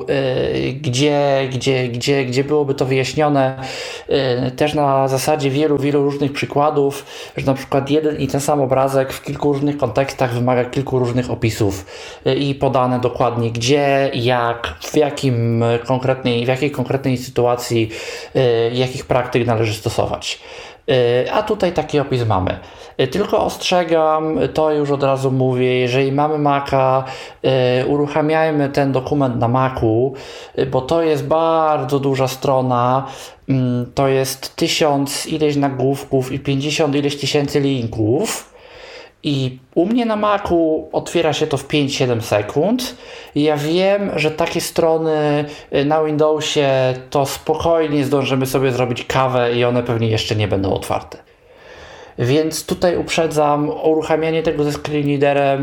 [SPEAKER 3] gdzie byłoby to wyjaśnione też na zasadzie wielu różnych przykładów, że na przykład jeden i ten sam obrazek w kilku różnych kontekstach wymaga kilku różnych opisów i podane dokładnie gdzie, jak, w jakiej konkretnej sytuacji, jakich praktyk należy stosować. A tutaj taki opis mamy. Tylko ostrzegam, to już od razu mówię, jeżeli mamy Maca, uruchamiajmy ten dokument na Macu, bo to jest bardzo duża strona, to jest 1000 ileś nagłówków i 50 ileś tysięcy linków. I u mnie na Macu otwiera się to w 5-7 sekund. I ja wiem, że takie strony na Windowsie to spokojnie zdążymy sobie zrobić kawę i one pewnie jeszcze nie będą otwarte. Więc tutaj uprzedzam, uruchamianie tego ze screenreaderem,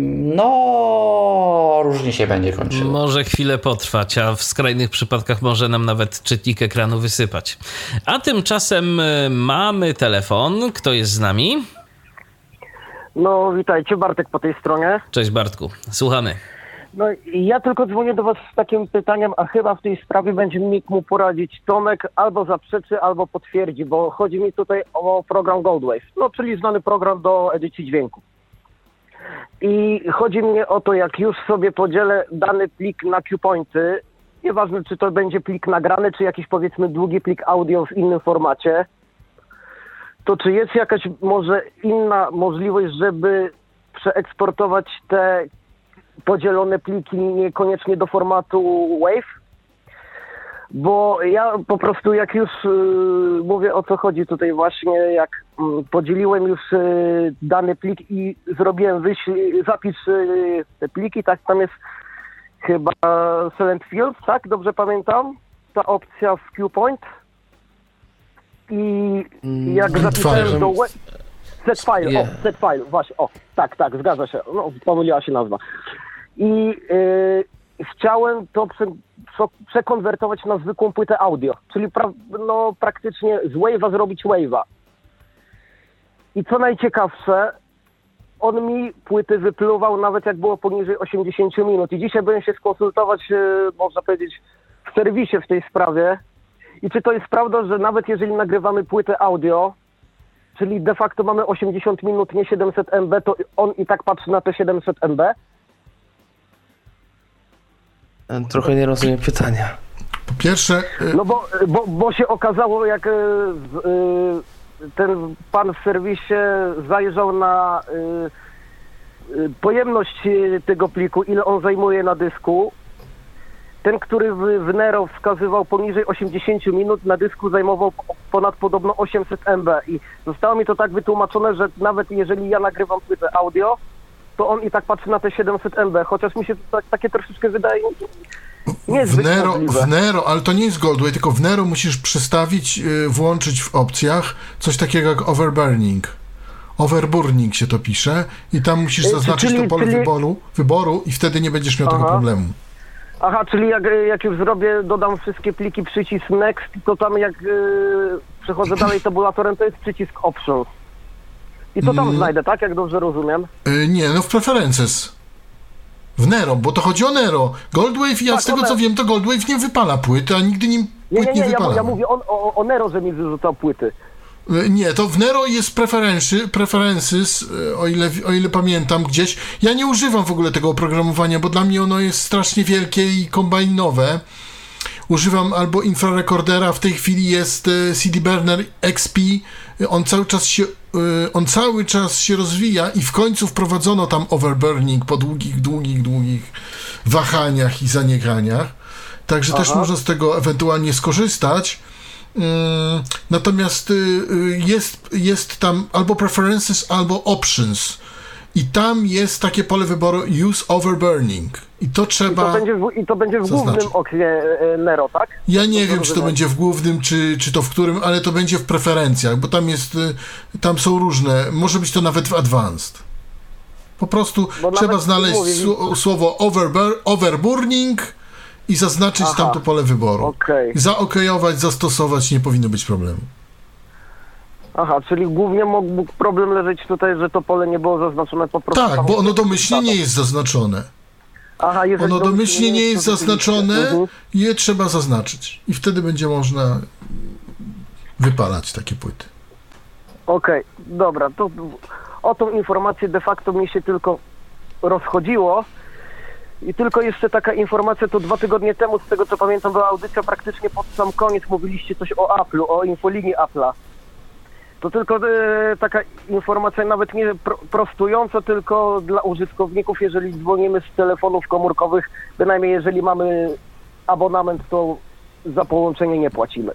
[SPEAKER 3] różnie się będzie kończyło.
[SPEAKER 2] Może chwilę potrwać, a w skrajnych przypadkach może nam nawet czytnik ekranu wysypać. A tymczasem mamy telefon. Kto jest z nami?
[SPEAKER 7] No, witajcie, Bartek po tej stronie.
[SPEAKER 2] Cześć Bartku, słuchamy.
[SPEAKER 7] No, ja tylko dzwonię do was z takim pytaniem, a chyba w tej sprawie będzie mógł mu poradzić Tomek, albo zaprzeczy, albo potwierdzi, bo chodzi mi tutaj o program Goldwave, czyli znany program do edycji dźwięku. I chodzi mi o to, jak już sobie podzielę dany plik na Q-pointy, nieważne czy to będzie plik nagrany, czy jakiś powiedzmy długi plik audio w innym formacie, to czy jest jakaś może inna możliwość, żeby przeeksportować te podzielone pliki niekoniecznie do formatu WAV? Bo ja po prostu jak już mówię o co chodzi tutaj właśnie, jak podzieliłem już dany plik i zrobiłem zapis te pliki, tak, tam jest chyba Silent Fields, tak, dobrze pamiętam, ta opcja w Q-Point. I jak zapisałem do set file, właśnie, tak, zgadza się, pomyliła się nazwa. I chciałem to przekonwertować na zwykłą płytę audio, czyli praktycznie z Wave'a zrobić Wave'a. I co najciekawsze, on mi płyty wypluwał nawet jak było poniżej 80 minut. I dzisiaj będę się skonsultować, można powiedzieć, w serwisie w tej sprawie. I czy to jest prawda, że nawet jeżeli nagrywamy płytę audio, czyli de facto mamy 80 minut, nie 700 MB, to on i tak patrzy na te 700 MB?
[SPEAKER 6] Trochę nie rozumiem pytania.
[SPEAKER 5] Po pierwsze...
[SPEAKER 7] No bo się okazało, jak ten pan w serwisie zajrzał na pojemność tego pliku, ile on zajmuje na dysku. Ten, który w Nero wskazywał poniżej 80 minut, na dysku zajmował ponad podobno 800 MB. I zostało mi to tak wytłumaczone, że nawet jeżeli ja nagrywam płytę audio, to on i tak patrzy na te 700 MB, chociaż mi się to takie troszeczkę wydaje niezbyt
[SPEAKER 5] w Nero, ale to nie jest Goldwave, tylko w Nero musisz przestawić, włączyć w opcjach coś takiego jak overburning. Overburning się to pisze i tam musisz zaznaczyć to pole wyboru i wtedy nie będziesz miał tego problemu.
[SPEAKER 7] Aha, czyli jak już dodam wszystkie pliki, przycisk Next, to tam jak przechodzę dalej tabulatorem, to jest przycisk Options. I to tam znajdę, tak? Jak dobrze rozumiem?
[SPEAKER 5] Nie, w Preferences. W Nero, bo to chodzi o Nero. Goldwave, ja z tego co wiem, to Goldwave nie wypala płyty, a nigdy płyt nie wypala.
[SPEAKER 7] Ja mówię o Nero, że mi wyrzucał płyty.
[SPEAKER 5] Nie, to w Nero jest Preferences, o ile pamiętam gdzieś. Ja nie używam w ogóle tego oprogramowania, bo dla mnie ono jest strasznie wielkie i kombajnowe. Używam albo infrarekordera, w tej chwili jest CD Burner XP, on cały czas się rozwija i w końcu wprowadzono tam overburning po długich wahaniach i zanieganiach. Także też można z tego ewentualnie skorzystać. Natomiast jest tam albo preferences, albo options. i tam jest takie pole wyboru Use Overburning. I to trzeba
[SPEAKER 7] I to będzie w głównym oknie Nero, tak?
[SPEAKER 5] Ja nie wiem, czy to będzie w głównym, czy to w którym, ale to będzie w preferencjach, bo tam są różne, może być to nawet w Advanced. Po prostu trzeba znaleźć słowo overburning i zaznaczyć tam to pole wyboru.
[SPEAKER 7] Okay.
[SPEAKER 5] Zaokejować, zastosować, nie powinno być problemu.
[SPEAKER 7] Aha, czyli głównie mógł problem leżeć tutaj, że to pole nie było zaznaczone po prostu.
[SPEAKER 5] Tak, bo ono domyślnie nie jest zaznaczone.
[SPEAKER 7] Aha,
[SPEAKER 5] ono domyślnie nie jest zaznaczone, je trzeba zaznaczyć. I wtedy będzie można wypalać takie płyty.
[SPEAKER 7] Okej, dobra, to o tą informację de facto mi się tylko rozchodziło. I tylko jeszcze taka informacja, to 2 tygodnie temu, z tego co pamiętam, była audycja praktycznie pod sam koniec, mówiliście coś o Apple'u, o infolinii Apple'a. To tylko taka informacja nawet nie prostująca, tylko dla użytkowników, jeżeli dzwonimy z telefonów komórkowych, bynajmniej jeżeli mamy abonament, to za połączenie nie płacimy.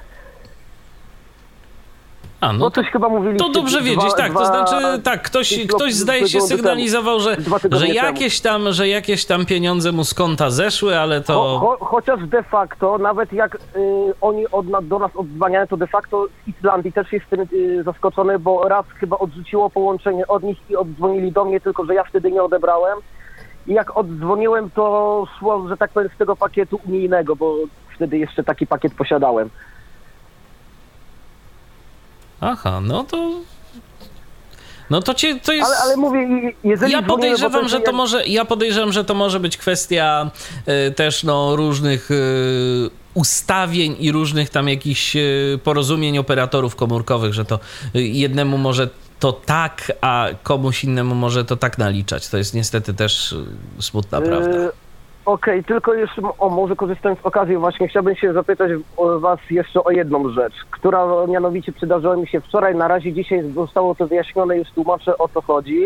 [SPEAKER 2] No
[SPEAKER 7] coś chyba mówiliście.
[SPEAKER 2] To dobrze wiedzieć, tak, to znaczy tak, ktoś zdaje się sygnalizował, że jakieś tam pieniądze mu z konta zeszły, ale to...
[SPEAKER 7] Chociaż de facto, nawet jak oni do nas oddzwaniają, to de facto z Islandii też jestem zaskoczony, bo raz chyba odrzuciło połączenie od nich i oddzwonili do mnie, tylko że ja wtedy nie odebrałem. I jak oddzwoniłem, to szło, że tak powiem, z tego pakietu unijnego, bo wtedy jeszcze taki pakiet posiadałem.
[SPEAKER 2] Aha, to jest...
[SPEAKER 7] Ale mówię, jeżeli...
[SPEAKER 2] Ja podejrzewam, że to może być kwestia też różnych ustawień i różnych tam jakichś porozumień operatorów komórkowych, że to jednemu może to tak, a komuś innemu może to tak naliczać. To jest niestety też smutna prawda.
[SPEAKER 7] Okej, tylko jeszcze, może korzystając z okazji, właśnie chciałbym się zapytać was jeszcze o jedną rzecz, która mianowicie przydarzyła mi się wczoraj, na razie dzisiaj zostało to wyjaśnione, już tłumaczę, o co chodzi.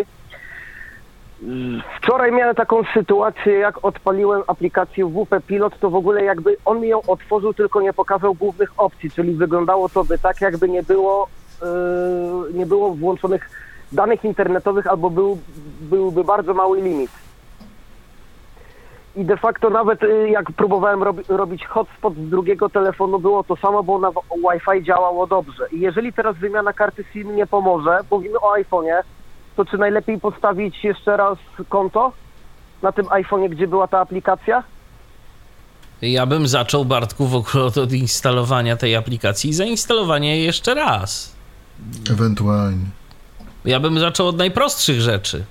[SPEAKER 7] Wczoraj miałem taką sytuację, jak odpaliłem aplikację WP Pilot, to w ogóle jakby on mi ją otworzył, tylko nie pokazał głównych opcji, czyli wyglądało to by tak, jakby nie było włączonych danych internetowych, albo byłby bardzo mały limit. I de facto nawet jak próbowałem robić hotspot z drugiego telefonu, było to samo, bo na Wi-Fi działało dobrze. I jeżeli teraz wymiana karty SIM nie pomoże, mówimy o iPhone'ie, to czy najlepiej postawić jeszcze raz konto na tym iPhone'ie, gdzie była ta aplikacja?
[SPEAKER 2] Ja bym zaczął, Bartku, w ogóle od instalowania tej aplikacji i zainstalowania jej jeszcze raz.
[SPEAKER 5] Ewentualnie.
[SPEAKER 2] Ja bym zaczął od najprostszych rzeczy.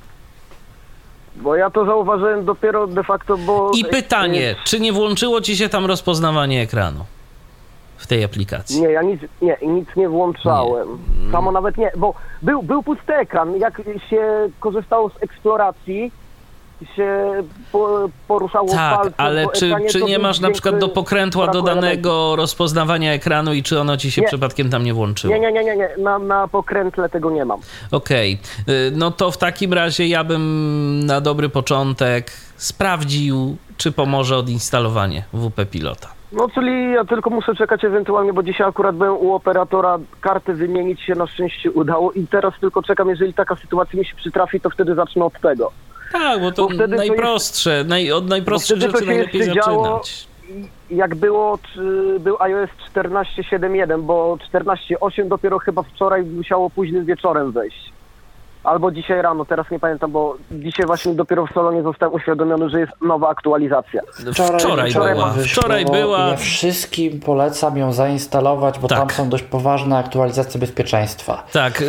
[SPEAKER 7] Bo ja to zauważyłem dopiero de facto, bo...
[SPEAKER 2] I pytanie, czy nie włączyło ci się tam rozpoznawanie ekranu w tej aplikacji?
[SPEAKER 7] Nie, ja nic nie włączałem. Nie. Samo nawet nie, bo był pusty ekran. Jak się korzystało z eksploracji, się poruszało palcem.
[SPEAKER 2] Tak, ale czy nie masz na przykład do pokrętła dodanego rozpoznawania ekranu i czy ono ci się przypadkiem tam nie włączyło?
[SPEAKER 7] Nie. Na pokrętle tego nie mam.
[SPEAKER 2] Okej. No to w takim razie ja bym na dobry początek sprawdził, czy pomoże odinstalowanie WP Pilota.
[SPEAKER 7] No czyli ja tylko muszę czekać ewentualnie, bo dzisiaj akurat byłem u operatora, karty wymienić się na szczęście udało i teraz tylko czekam, jeżeli taka sytuacja mi się przytrafi, to wtedy zacznę od tego.
[SPEAKER 2] Tak, bo to najprostsze, od najprostszych rzeczy najlepiej zaczynać.
[SPEAKER 7] Jak był iOS 14.7.1, bo 14.8 dopiero chyba wczoraj musiało późnym wieczorem wejść. Albo dzisiaj rano, teraz nie pamiętam, bo dzisiaj właśnie dopiero w salonie zostałem uświadomiony, że jest nowa aktualizacja.
[SPEAKER 2] Wczoraj była.
[SPEAKER 3] Ja wszystkim polecam ją zainstalować, bo tam są dość poważne aktualizacje bezpieczeństwa.
[SPEAKER 2] Tak,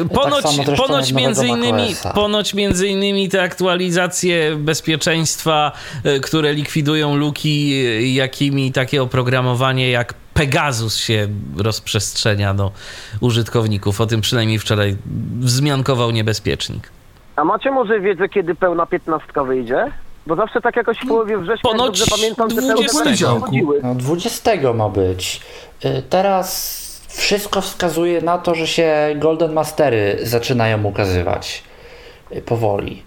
[SPEAKER 2] ponoć między innymi te aktualizacje bezpieczeństwa, które likwidują luki, jakimi takie oprogramowanie jak Pegasus się rozprzestrzenia do użytkowników. O tym przynajmniej wczoraj wzmiankował niebezpiecznik.
[SPEAKER 7] A macie może wiedzę, kiedy pełna 15 wyjdzie? Bo zawsze tak jakoś w połowie września,
[SPEAKER 2] ponoć
[SPEAKER 7] dobrze pamiętam, te
[SPEAKER 5] 20.
[SPEAKER 3] No 20 ma być. Teraz wszystko wskazuje na to, że się Golden Mastery zaczynają ukazywać powoli.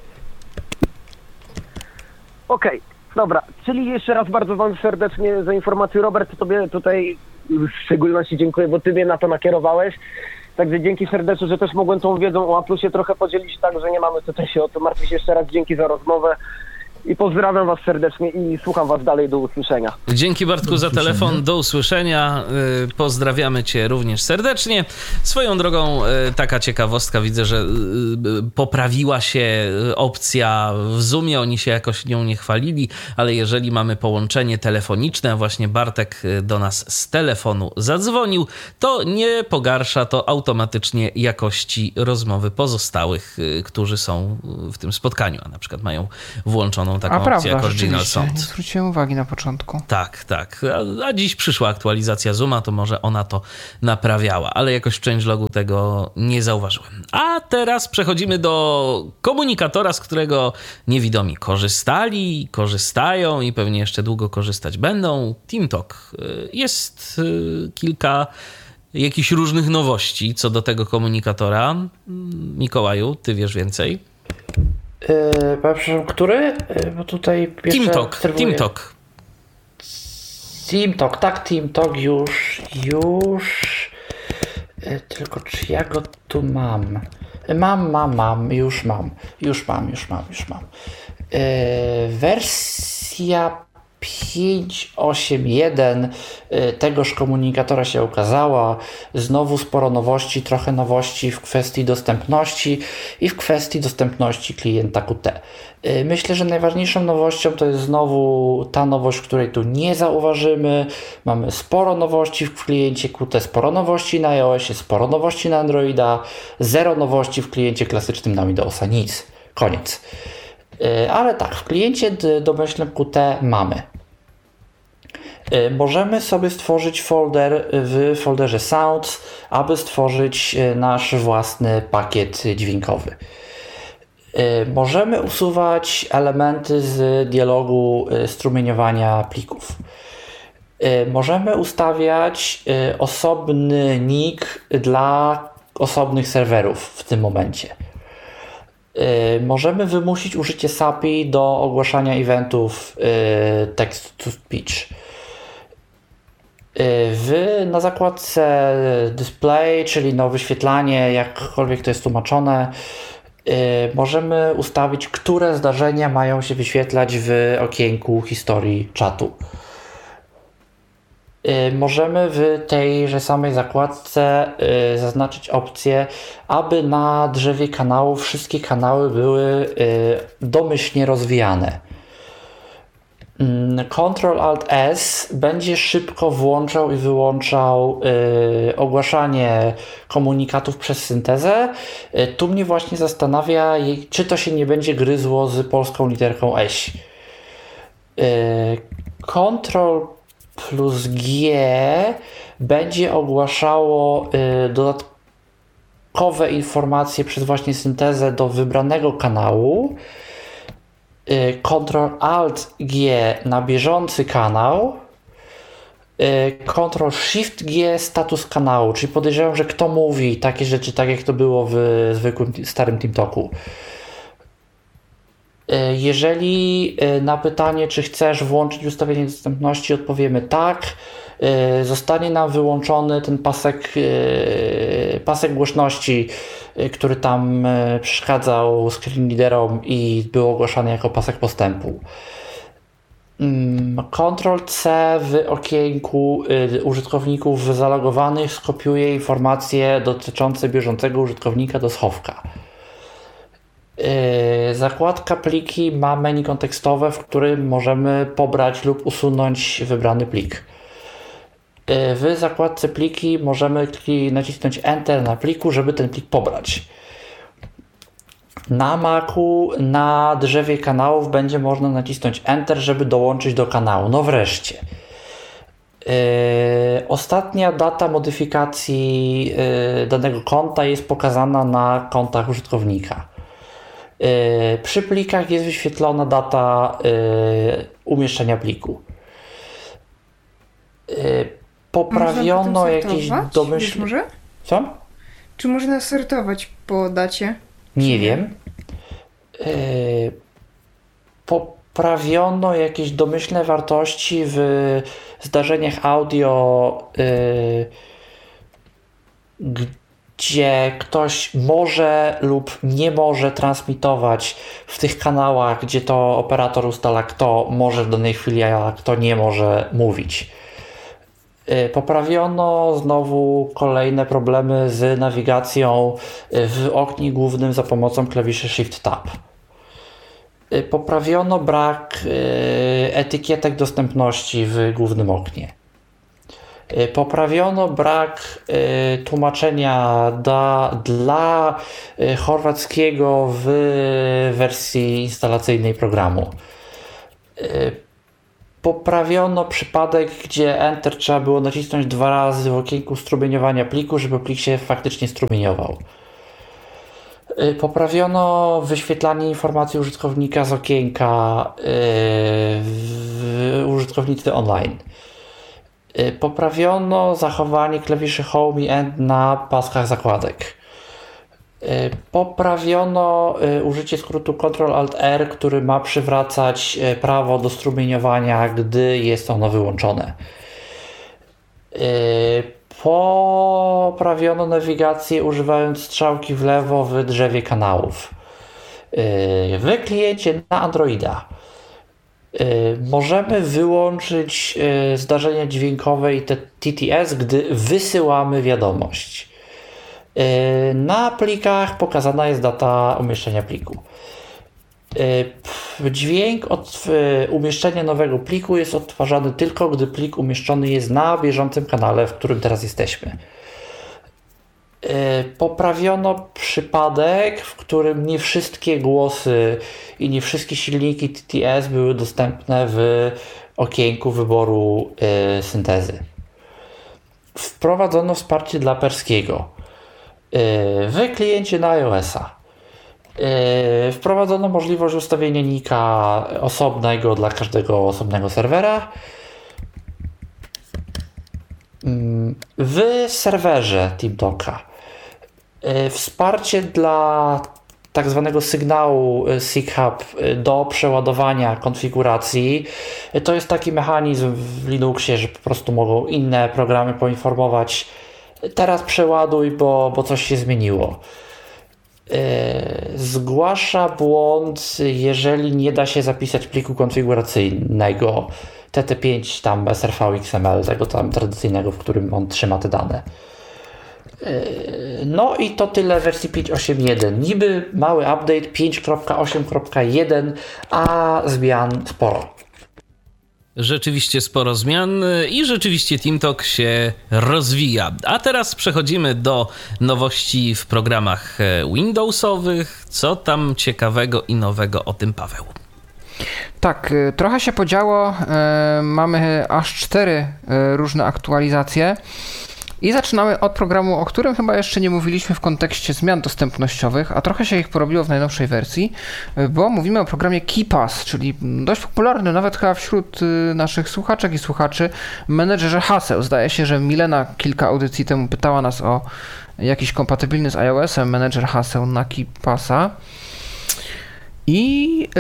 [SPEAKER 7] Okej. Dobra, czyli jeszcze raz bardzo wam serdecznie za informację. Robert, tobie tutaj w szczególności dziękuję, bo ty mnie na to nakierowałeś. Także dzięki serdecznie, że też mogłem tą wiedzą o A+ie trochę podzielić, tak, że nie mamy co się o to martwić. Jeszcze raz dzięki za rozmowę i pozdrawiam was serdecznie i słucham was dalej. Do usłyszenia.
[SPEAKER 2] Dzięki Bartku za telefon, do usłyszenia. Pozdrawiamy cię również serdecznie. Swoją drogą taka ciekawostka, widzę, że poprawiła się opcja w Zoomie, oni się jakoś nią nie chwalili, ale jeżeli mamy połączenie telefoniczne, a właśnie Bartek do nas z telefonu zadzwonił, to nie pogarsza to automatycznie jakości rozmowy pozostałych, którzy są w tym spotkaniu, a na przykład mają włączoną taką opcję jak Original Sound.
[SPEAKER 1] Nie zwróciłem uwagi na początku.
[SPEAKER 2] Tak. A dziś przyszła aktualizacja Zooma, to może ona to naprawiała, ale jakoś w changelogu tego nie zauważyłem. A teraz przechodzimy do komunikatora, z którego niewidomi korzystali, korzystają i pewnie jeszcze długo korzystać będą. TeamTalk. Jest kilka jakichś różnych nowości co do tego komunikatora. Mikołaju, ty wiesz więcej?
[SPEAKER 3] Przepraszam, który? Bo tutaj
[SPEAKER 2] TeamTalk.
[SPEAKER 3] Tak, TeamTalk już. Tylko czy ja go tu mam? Już mam. Wersja 5.8.1 tegoż komunikatora się ukazała. Znowu sporo nowości, trochę nowości w kwestii dostępności i w kwestii dostępności klienta Qt. Myślę, że najważniejszą nowością to jest znowu ta nowość, której tu nie zauważymy. Mamy sporo nowości w kliencie Qt, sporo nowości na iOSie, sporo nowości na Androida, zero nowości w kliencie klasycznym na Windowsa, nic. Koniec. Ale tak, w kliencie domyślnym Qt mamy. Możemy sobie stworzyć folder w folderze Sounds, aby stworzyć nasz własny pakiet dźwiękowy. Możemy usuwać elementy z dialogu strumieniowania plików. Możemy ustawiać osobny nick dla osobnych serwerów w tym momencie. Możemy wymusić użycie SAPI do ogłaszania eventów text-to-speech. Na zakładce display, czyli wyświetlanie, jakkolwiek to jest tłumaczone, możemy ustawić, które zdarzenia mają się wyświetlać w okienku historii czatu. Możemy w tejże samej zakładce zaznaczyć opcję, aby na drzewie kanałów wszystkie kanały były domyślnie rozwijane. Ctrl-Alt-S będzie szybko włączał i wyłączał ogłaszanie komunikatów przez syntezę. Tu mnie właśnie zastanawia, czy to się nie będzie gryzło z polską literką eś. Ctrl+G będzie ogłaszało dodatkowe informacje przez właśnie syntezę do wybranego kanału. Ctrl-Alt-G na bieżący kanał. Ctrl-Shift-G status kanału, czyli podejrzewam, że kto mówi takie rzeczy, tak jak to było w zwykłym starym TeamTalku. Jeżeli na pytanie, czy chcesz włączyć ustawienie dostępności, odpowiemy tak, zostanie nam wyłączony ten pasek głośności, który tam przeszkadzał screenreaderom i był ogłaszany jako pasek postępu. Ctrl+C w okienku użytkowników zalogowanych skopiuje informacje dotyczące bieżącego użytkownika do schowka. Zakładka pliki ma menu kontekstowe, w którym możemy pobrać lub usunąć wybrany plik. W zakładce pliki możemy nacisnąć Enter na pliku, żeby ten plik pobrać. Na Macu na drzewie kanałów będzie można nacisnąć Enter, żeby dołączyć do kanału. No wreszcie. Ostatnia data modyfikacji danego konta jest pokazana na kontach użytkownika. Przy plikach jest wyświetlona data umieszczenia pliku. Poprawiono jakieś domyślne... Co?
[SPEAKER 4] Czy można sortować po dacie?
[SPEAKER 3] Nie wiem. Poprawiono jakieś domyślne wartości w zdarzeniach audio, gdzie ktoś może lub nie może transmitować w tych kanałach, gdzie to operator ustala, kto może w danej chwili, a kto nie może mówić. Poprawiono znowu kolejne problemy z nawigacją w oknie głównym za pomocą klawiszy Shift-Tab. Poprawiono brak etykietek dostępności w głównym oknie. Poprawiono brak tłumaczenia dla chorwackiego w wersji instalacyjnej programu. Poprawiono przypadek, gdzie Enter trzeba było nacisnąć 2 razy w okienku strumieniowania pliku, żeby plik się faktycznie strumieniował. Poprawiono wyświetlanie informacji użytkownika z okienka w użytkownicy online. Poprawiono zachowanie klawiszy Home i End na paskach zakładek. Poprawiono użycie skrótu Ctrl-Alt-R, który ma przywracać prawo do strumieniowania, gdy jest ono wyłączone. Poprawiono nawigację używając strzałki w lewo w drzewie kanałów. W kliencie na Androida możemy wyłączyć zdarzenia dźwiękowe i te TTS, gdy wysyłamy wiadomość. Na plikach pokazana jest data umieszczenia pliku. Dźwięk od umieszczenia nowego pliku jest odtwarzany tylko, gdy plik umieszczony jest na bieżącym kanale, w którym teraz jesteśmy. Poprawiono przypadek, w którym nie wszystkie głosy i nie wszystkie silniki TTS były dostępne w okienku wyboru syntezy. Wprowadzono wsparcie dla perskiego w kliencie na iOS-a. Wprowadzono możliwość ustawienia nika osobnego dla każdego osobnego serwera. W serwerze TeamTalka wsparcie dla tak zwanego sygnału SIG-Hub do przeładowania konfiguracji. To jest taki mechanizm w Linuxie, że po prostu mogą inne programy poinformować: teraz przeładuj, bo coś się zmieniło. Zgłasza błąd, jeżeli nie da się zapisać pliku konfiguracyjnego TT5 tam SRV XML, tego tam tradycyjnego, w którym on trzyma te dane. No i to tyle w wersji 5.8.1. Niby mały update 5.8.1, a zmian sporo.
[SPEAKER 2] Rzeczywiście sporo zmian i rzeczywiście TeamTalk się rozwija. A teraz przechodzimy do nowości w programach Windowsowych. Co tam ciekawego i nowego o tym, Paweł?
[SPEAKER 1] Tak, trochę się podziało. Mamy aż 4 różne aktualizacje. I zaczynamy od programu, o którym chyba jeszcze nie mówiliśmy w kontekście zmian dostępnościowych, a trochę się ich porobiło w najnowszej wersji, bo mówimy o programie KeePass, czyli dość popularny nawet chyba wśród naszych słuchaczek i słuchaczy menedżerze haseł. Zdaje się, że Milena kilka audycji temu pytała nas o jakiś kompatybilny z iOS-em menedżer haseł na KeePassa. I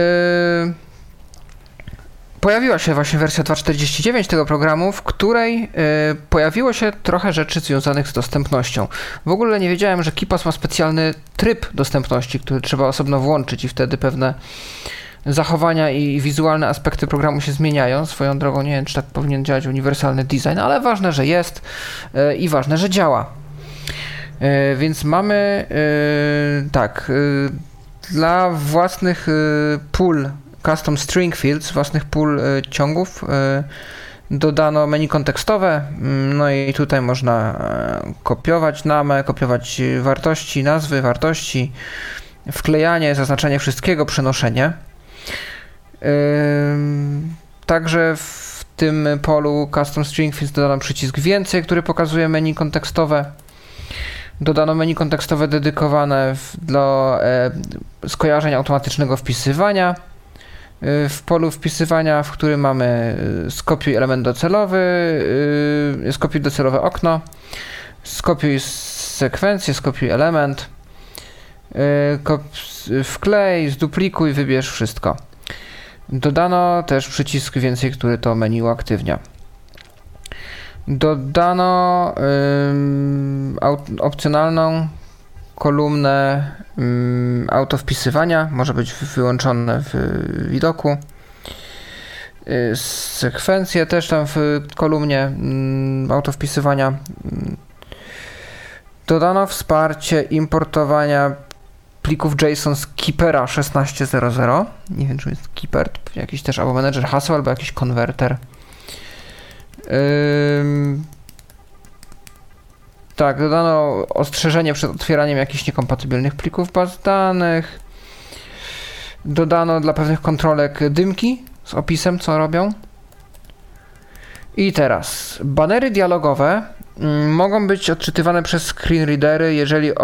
[SPEAKER 1] pojawiła się właśnie wersja 2.49 tego programu, w której pojawiło się trochę rzeczy związanych z dostępnością. W ogóle nie wiedziałem, że KeePass ma specjalny tryb dostępności, który trzeba osobno włączyć i wtedy pewne zachowania i wizualne aspekty programu się zmieniają. Swoją drogą nie wiem, czy tak powinien działać uniwersalny design, ale ważne, że jest i ważne, że działa. Więc mamy dla własnych pól custom string fields, własnych pól ciągów dodano menu kontekstowe, no i tutaj można kopiować namę, kopiować wartości, nazwy, wartości, wklejanie, zaznaczenie wszystkiego, przenoszenie. Także w tym polu custom string fields dodano przycisk więcej, który pokazuje menu kontekstowe. Dodano menu kontekstowe dedykowane do skojarzeń automatycznego wpisywania. W polu wpisywania, w którym mamy skopiuj element docelowy, skopiuj docelowe okno, skopiuj sekwencję, skopiuj element, wklej, zduplikuj, wybierz wszystko. Dodano też przycisk więcej, który to menu uaktywnia. Dodano opcjonalną kolumnę autowpisywania, może być wyłączone w widoku. Sekwencje też tam w kolumnie autowpisywania. Dodano wsparcie importowania plików JSON z Keepera 16.00. Nie wiem, czy jest Keeper, jakiś też albo menedżer haseł, albo jakiś konwerter. Tak, dodano ostrzeżenie przed otwieraniem jakichś niekompatybilnych plików baz danych. Dodano dla pewnych kontrolek dymki z opisem, co robią. I teraz banery dialogowe mogą być odczytywane przez screen readery, jeżeli